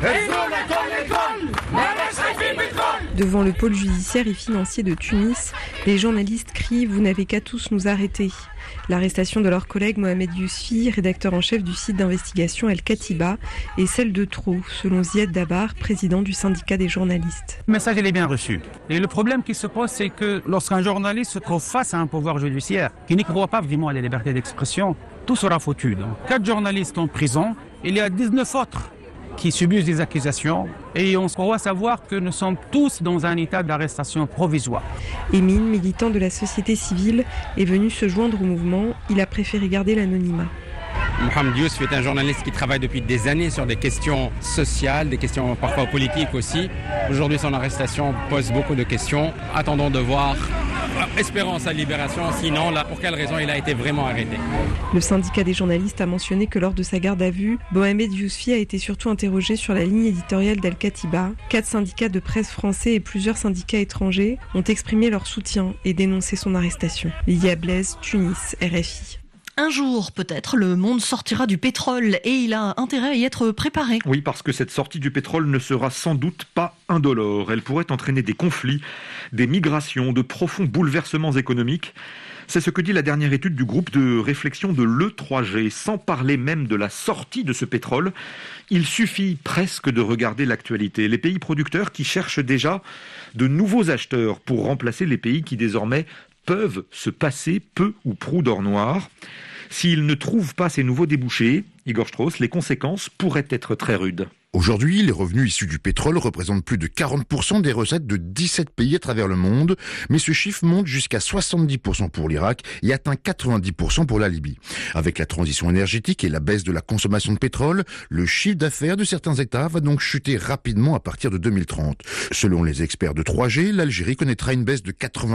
Devant le pôle judiciaire et financier de Tunis, les journalistes crient « Vous n'avez qu'à tous nous arrêter ». L'arrestation de leur collègue Mohamed Yousfi, rédacteur en chef du site d'investigation El Katiba, et celle de trop, selon Ziad Dabar, président du syndicat des journalistes. Le message est bien reçu. Et le problème qui se pose, c'est que lorsqu'un journaliste se trouve face à un pouvoir judiciaire qui n'y croit pas vraiment à la liberté d'expression, tout sera foutu. Donc, 4 journalistes en prison, il y a 19 autres qui subissent des accusations et on croit savoir que nous sommes tous dans un état d'arrestation provisoire. Emin, militant de la société civile, est venu se joindre au mouvement. Il a préféré garder l'anonymat. Mohamed Yousfi est un journaliste qui travaille depuis des années sur des questions sociales, des questions parfois politiques aussi. Aujourd'hui, son arrestation pose beaucoup de questions. Attendons de voir, espérons sa libération, sinon, là, pour quelle raison il a été vraiment arrêté. Le syndicat des journalistes a mentionné que lors de sa garde à vue, Mohamed Yousfi a été surtout interrogé sur la ligne éditoriale d'El Katiba. 4 syndicats de presse français et plusieurs syndicats étrangers ont exprimé leur soutien et dénoncé son arrestation. Lilia Blaise, Tunis, RFI. Un jour, peut-être, le monde sortira du pétrole et il a intérêt à y être préparé. Oui, parce que cette sortie du pétrole ne sera sans doute pas indolore. Elle pourrait entraîner des conflits, des migrations, de profonds bouleversements économiques. C'est ce que dit la dernière étude du groupe de réflexion de l'E3G. Sans parler même de la sortie de ce pétrole, il suffit presque de regarder l'actualité. Les pays producteurs qui cherchent déjà de nouveaux acheteurs pour remplacer les pays qui désormais peuvent se passer peu ou prou d'or noir. S'ils ne trouvent pas ces nouveaux débouchés, Igor Strauss, les conséquences pourraient être très rudes. Aujourd'hui, les revenus issus du pétrole représentent plus de 40% des recettes de 17 pays à travers le monde, mais ce chiffre monte jusqu'à 70% pour l'Irak et atteint 90% pour la Libye. Avec la transition énergétique et la baisse de la consommation de pétrole, le chiffre d'affaires de certains États va donc chuter rapidement à partir de 2030. Selon les experts de 3G, l'Algérie connaîtra une baisse de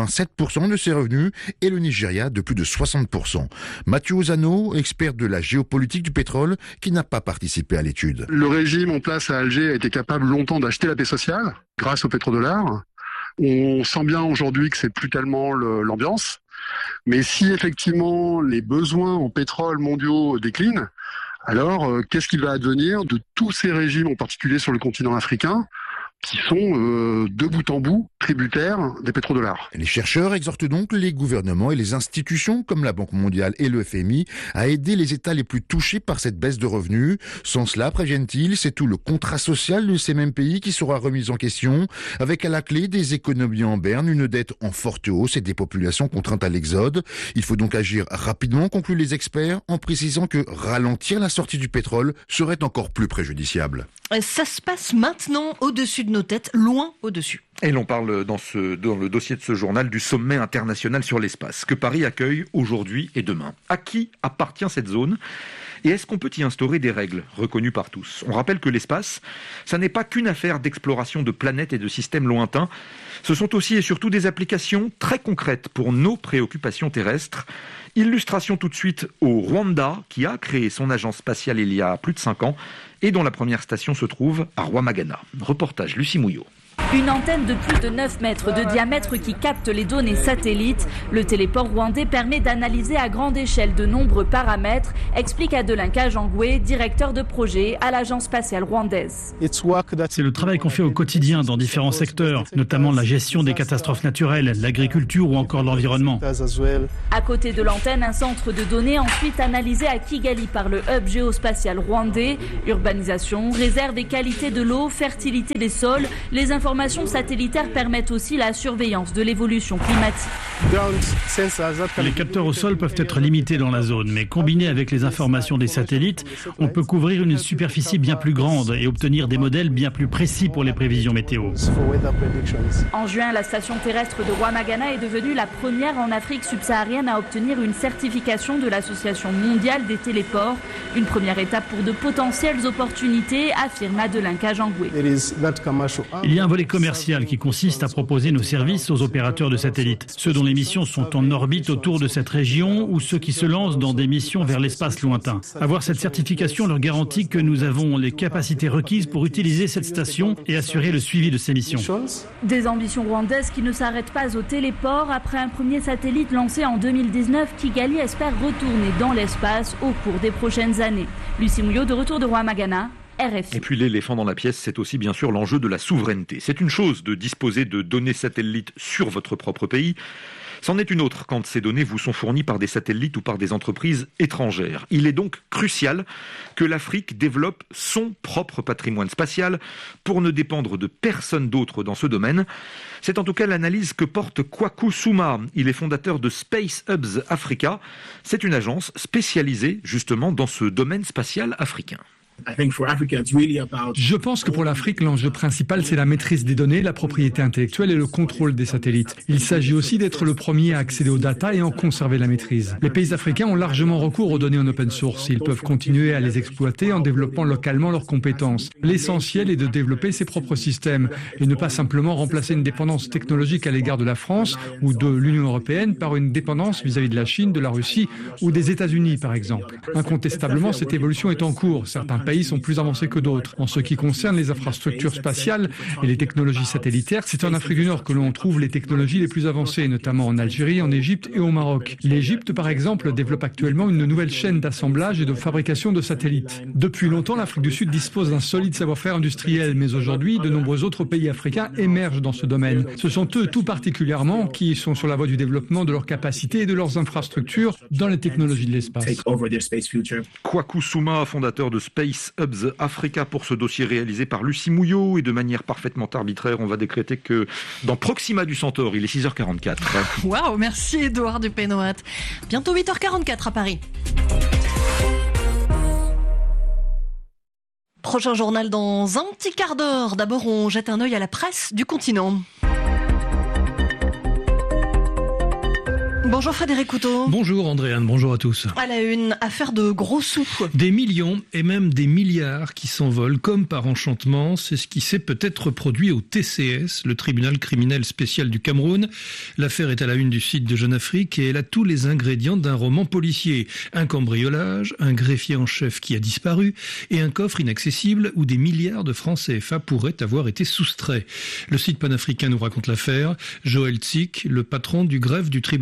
87% de ses revenus et le Nigeria de plus de 60%. Mathieu Ozano, expert de la géopolitique du pétrole, qui n'a pas participé à l'étude. Le régime en place à Alger a été capable longtemps d'acheter la paix sociale grâce au pétrodollar. On sent bien aujourd'hui que c'est plus tellement l'ambiance. Mais si effectivement les besoins en pétrole mondiaux déclinent, alors qu'est-ce qu'il va advenir de tous ces régimes, en particulier sur le continent africain, qui sont de bout en bout tributaires des pétrodollars. Les chercheurs exhortent donc les gouvernements et les institutions comme la Banque mondiale et le FMI à aider les États les plus touchés par cette baisse de revenus. Sans cela, préviennent-ils, c'est tout le contrat social de ces mêmes pays qui sera remis en question, avec à la clé des économies en berne, une dette en forte hausse et des populations contraintes à l'exode. Il faut donc agir rapidement, concluent les experts, en précisant que ralentir la sortie du pétrole serait encore plus préjudiciable. Ça se passe maintenant au-dessus de nos têtes, loin au-dessus. Et l'on parle dans le dossier de ce journal du sommet international sur l'espace que Paris accueille aujourd'hui et demain. À qui appartient cette zone ? Et est-ce qu'on peut y instaurer des règles reconnues par tous ? On rappelle que l'espace, ça n'est pas qu'une affaire d'exploration de planètes et de systèmes lointains. Ce sont aussi et surtout des applications très concrètes pour nos préoccupations terrestres. Illustration tout de suite au Rwanda, qui a créé son agence spatiale il y a plus de 5 ans et dont la première station se trouve à Rwamagana. Reportage Lucie Mouillot. Une antenne de plus de 9 mètres de diamètre qui capte les données satellites. Le téléport rwandais permet d'analyser à grande échelle de nombreux paramètres, explique Adelin Kajangwe, directeur de projet à l'agence spatiale rwandaise. C'est le travail qu'on fait au quotidien dans différents secteurs, notamment la gestion des catastrophes naturelles, l'agriculture ou encore l'environnement. À côté de l'antenne, un centre de données ensuite analysé à Kigali par le hub géospatial rwandais. Urbanisation, réserve et qualité de l'eau, fertilité des sols, les informations satellitaires permettent aussi la surveillance de l'évolution climatique. Les capteurs au sol peuvent être limités dans la zone, mais combinés avec les informations des satellites, on peut couvrir une superficie bien plus grande et obtenir des modèles bien plus précis pour les prévisions météo. En juin, la station terrestre de Rwamagana est devenue la première en Afrique subsaharienne à obtenir une certification de l'Association mondiale des téléports. Une première étape pour de potentielles opportunités, affirme Adelin Kajangwe. Il y a un volet commercial qui consiste à proposer nos services aux opérateurs de satellites, ceux dont les missions sont en orbite autour de cette région ou ceux qui se lancent dans des missions vers l'espace lointain. Avoir cette certification leur garantit que nous avons les capacités requises pour utiliser cette station et assurer le suivi de ces missions. Des ambitions rwandaises qui ne s'arrêtent pas au téléport. Après un premier satellite lancé en 2019, Kigali espère retourner dans l'espace au cours des prochaines années. Lucie Mouillot, de retour de Rwamagana. RFI. Et puis l'éléphant dans la pièce, c'est aussi bien sûr l'enjeu de la souveraineté. C'est une chose de disposer de données satellites sur votre propre pays. C'en est une autre quand ces données vous sont fournies par des satellites ou par des entreprises étrangères. Il est donc crucial que l'Afrique développe son propre patrimoine spatial pour ne dépendre de personne d'autre dans ce domaine. C'est en tout cas l'analyse que porte Kwaku Souma. Il est fondateur de Space Hubs Africa. C'est une agence spécialisée justement dans ce domaine spatial africain. Je pense que pour l'Afrique, l'enjeu principal, c'est la maîtrise des données, la propriété intellectuelle et le contrôle des satellites. Il s'agit aussi d'être le premier à accéder aux data et en conserver la maîtrise. Les pays africains ont largement recours aux données en open source. Ils peuvent continuer à les exploiter en développant localement leurs compétences. L'essentiel est de développer ses propres systèmes et ne pas simplement remplacer une dépendance technologique à l'égard de la France ou de l'Union européenne par une dépendance vis-à-vis de la Chine, de la Russie ou des États-Unis, par exemple. Incontestablement, cette évolution est en cours. Certains pays sont plus avancés que d'autres. En ce qui concerne les infrastructures spatiales et les technologies satellitaires, c'est en Afrique du Nord que l'on trouve les technologies les plus avancées, notamment en Algérie, en Égypte et au Maroc. L'Égypte, par exemple, développe actuellement une nouvelle chaîne d'assemblage et de fabrication de satellites. Depuis longtemps, l'Afrique du Sud dispose d'un solide savoir-faire industriel, mais aujourd'hui, de nombreux autres pays africains émergent dans ce domaine. Ce sont eux, tout particulièrement, qui sont sur la voie du développement de leurs capacités et de leurs infrastructures dans les technologies de l'espace. Kwaku Souma, fondateur de Space Hubs Africa, pour ce dossier réalisé par Lucie Mouillot. Et de manière parfaitement arbitraire, on va décréter que dans Proxima du Centaure, il est 6h44. Waouh, merci Édouard Dupénoat. Bientôt 8h44 à Paris. Prochain journal dans un petit quart d'heure. D'abord, on jette un œil à la presse du continent. Bonjour Frédéric Couteau. Bonjour Andréane, bonjour à tous. À la une, affaire de gros sous. Des millions et même des milliards qui s'envolent comme par enchantement. C'est ce qui s'est peut-être produit au TCS, le tribunal criminel spécial du Cameroun. L'affaire est à la une du site de Jeune Afrique et elle a tous les ingrédients d'un roman policier. Un cambriolage, un greffier en chef qui a disparu et un coffre inaccessible où des milliards de francs CFA pourraient avoir été soustraits. Le site panafricain nous raconte l'affaire. Joël Tzik, le patron du greffe du tribunal criminel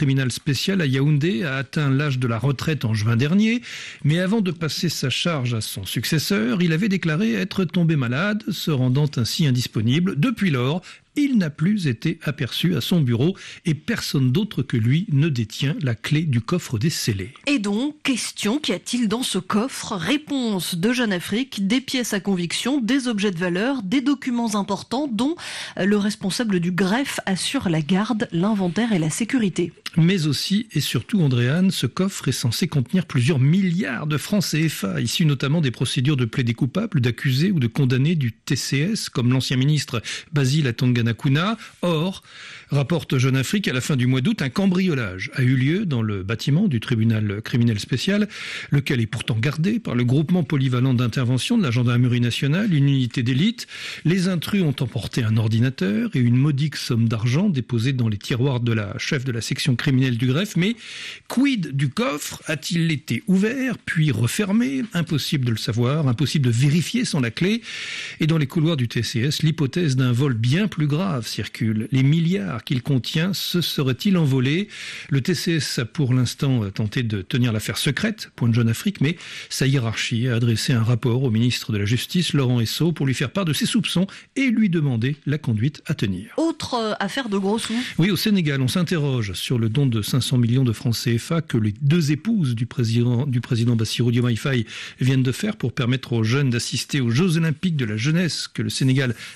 criminel spécial à Yaoundé a atteint l'âge de la retraite en juin dernier, mais avant de passer sa charge à son successeur, il avait déclaré être tombé malade, se rendant ainsi indisponible. Depuis lors, il n'a plus été aperçu à son bureau et personne d'autre que lui ne détient la clé du coffre des scellés. Et donc, question, qu'y a-t-il dans ce coffre? Réponse de Jeune Afrique, des pièces à conviction, des objets de valeur, des documents importants dont le responsable du greffe assure la garde, l'inventaire et la sécurité. Mais aussi et surtout, Andréane, ce coffre est censé contenir plusieurs milliards de francs CFA, issus notamment des procédures de plaidés coupables, d'accusés ou de condamnés du TCS, comme l'ancien ministre Basile Atonganakuna. Or, rapporte Jeune Afrique, à la fin du mois d'août, un cambriolage a eu lieu dans le bâtiment du tribunal criminel spécial, lequel est pourtant gardé par le groupement polyvalent d'intervention de la gendarmerie nationale, une unité d'élite. Les intrus ont emporté un ordinateur et une modique somme d'argent déposée dans les tiroirs de la chef de la section criminelle du greffe. Mais quid du coffre? A-t-il été ouvert puis refermé? Impossible de le savoir, impossible de vérifier sans la clé. Et dans les couloirs du TCS, l'hypothèse d'un vol bien plus grave circule. Les milliards qu'il contient se seraient-ils envolés? Le TCS a pour l'instant tenté de tenir l'affaire secrète, pointe Jeune Afrique, mais sa hiérarchie a adressé un rapport au ministre de la Justice, Laurent Esso, pour lui faire part de ses soupçons et lui demander la conduite à tenir. Autre affaire de gros sous. Oui, au Sénégal, on s'interroge sur le don de 500 millions de francs CFA que les deux épouses du président Bassirou Diomaye Faye viennent de faire pour permettre aux jeunes d'assister aux Jeux Olympiques de la jeunesse que le Sénégal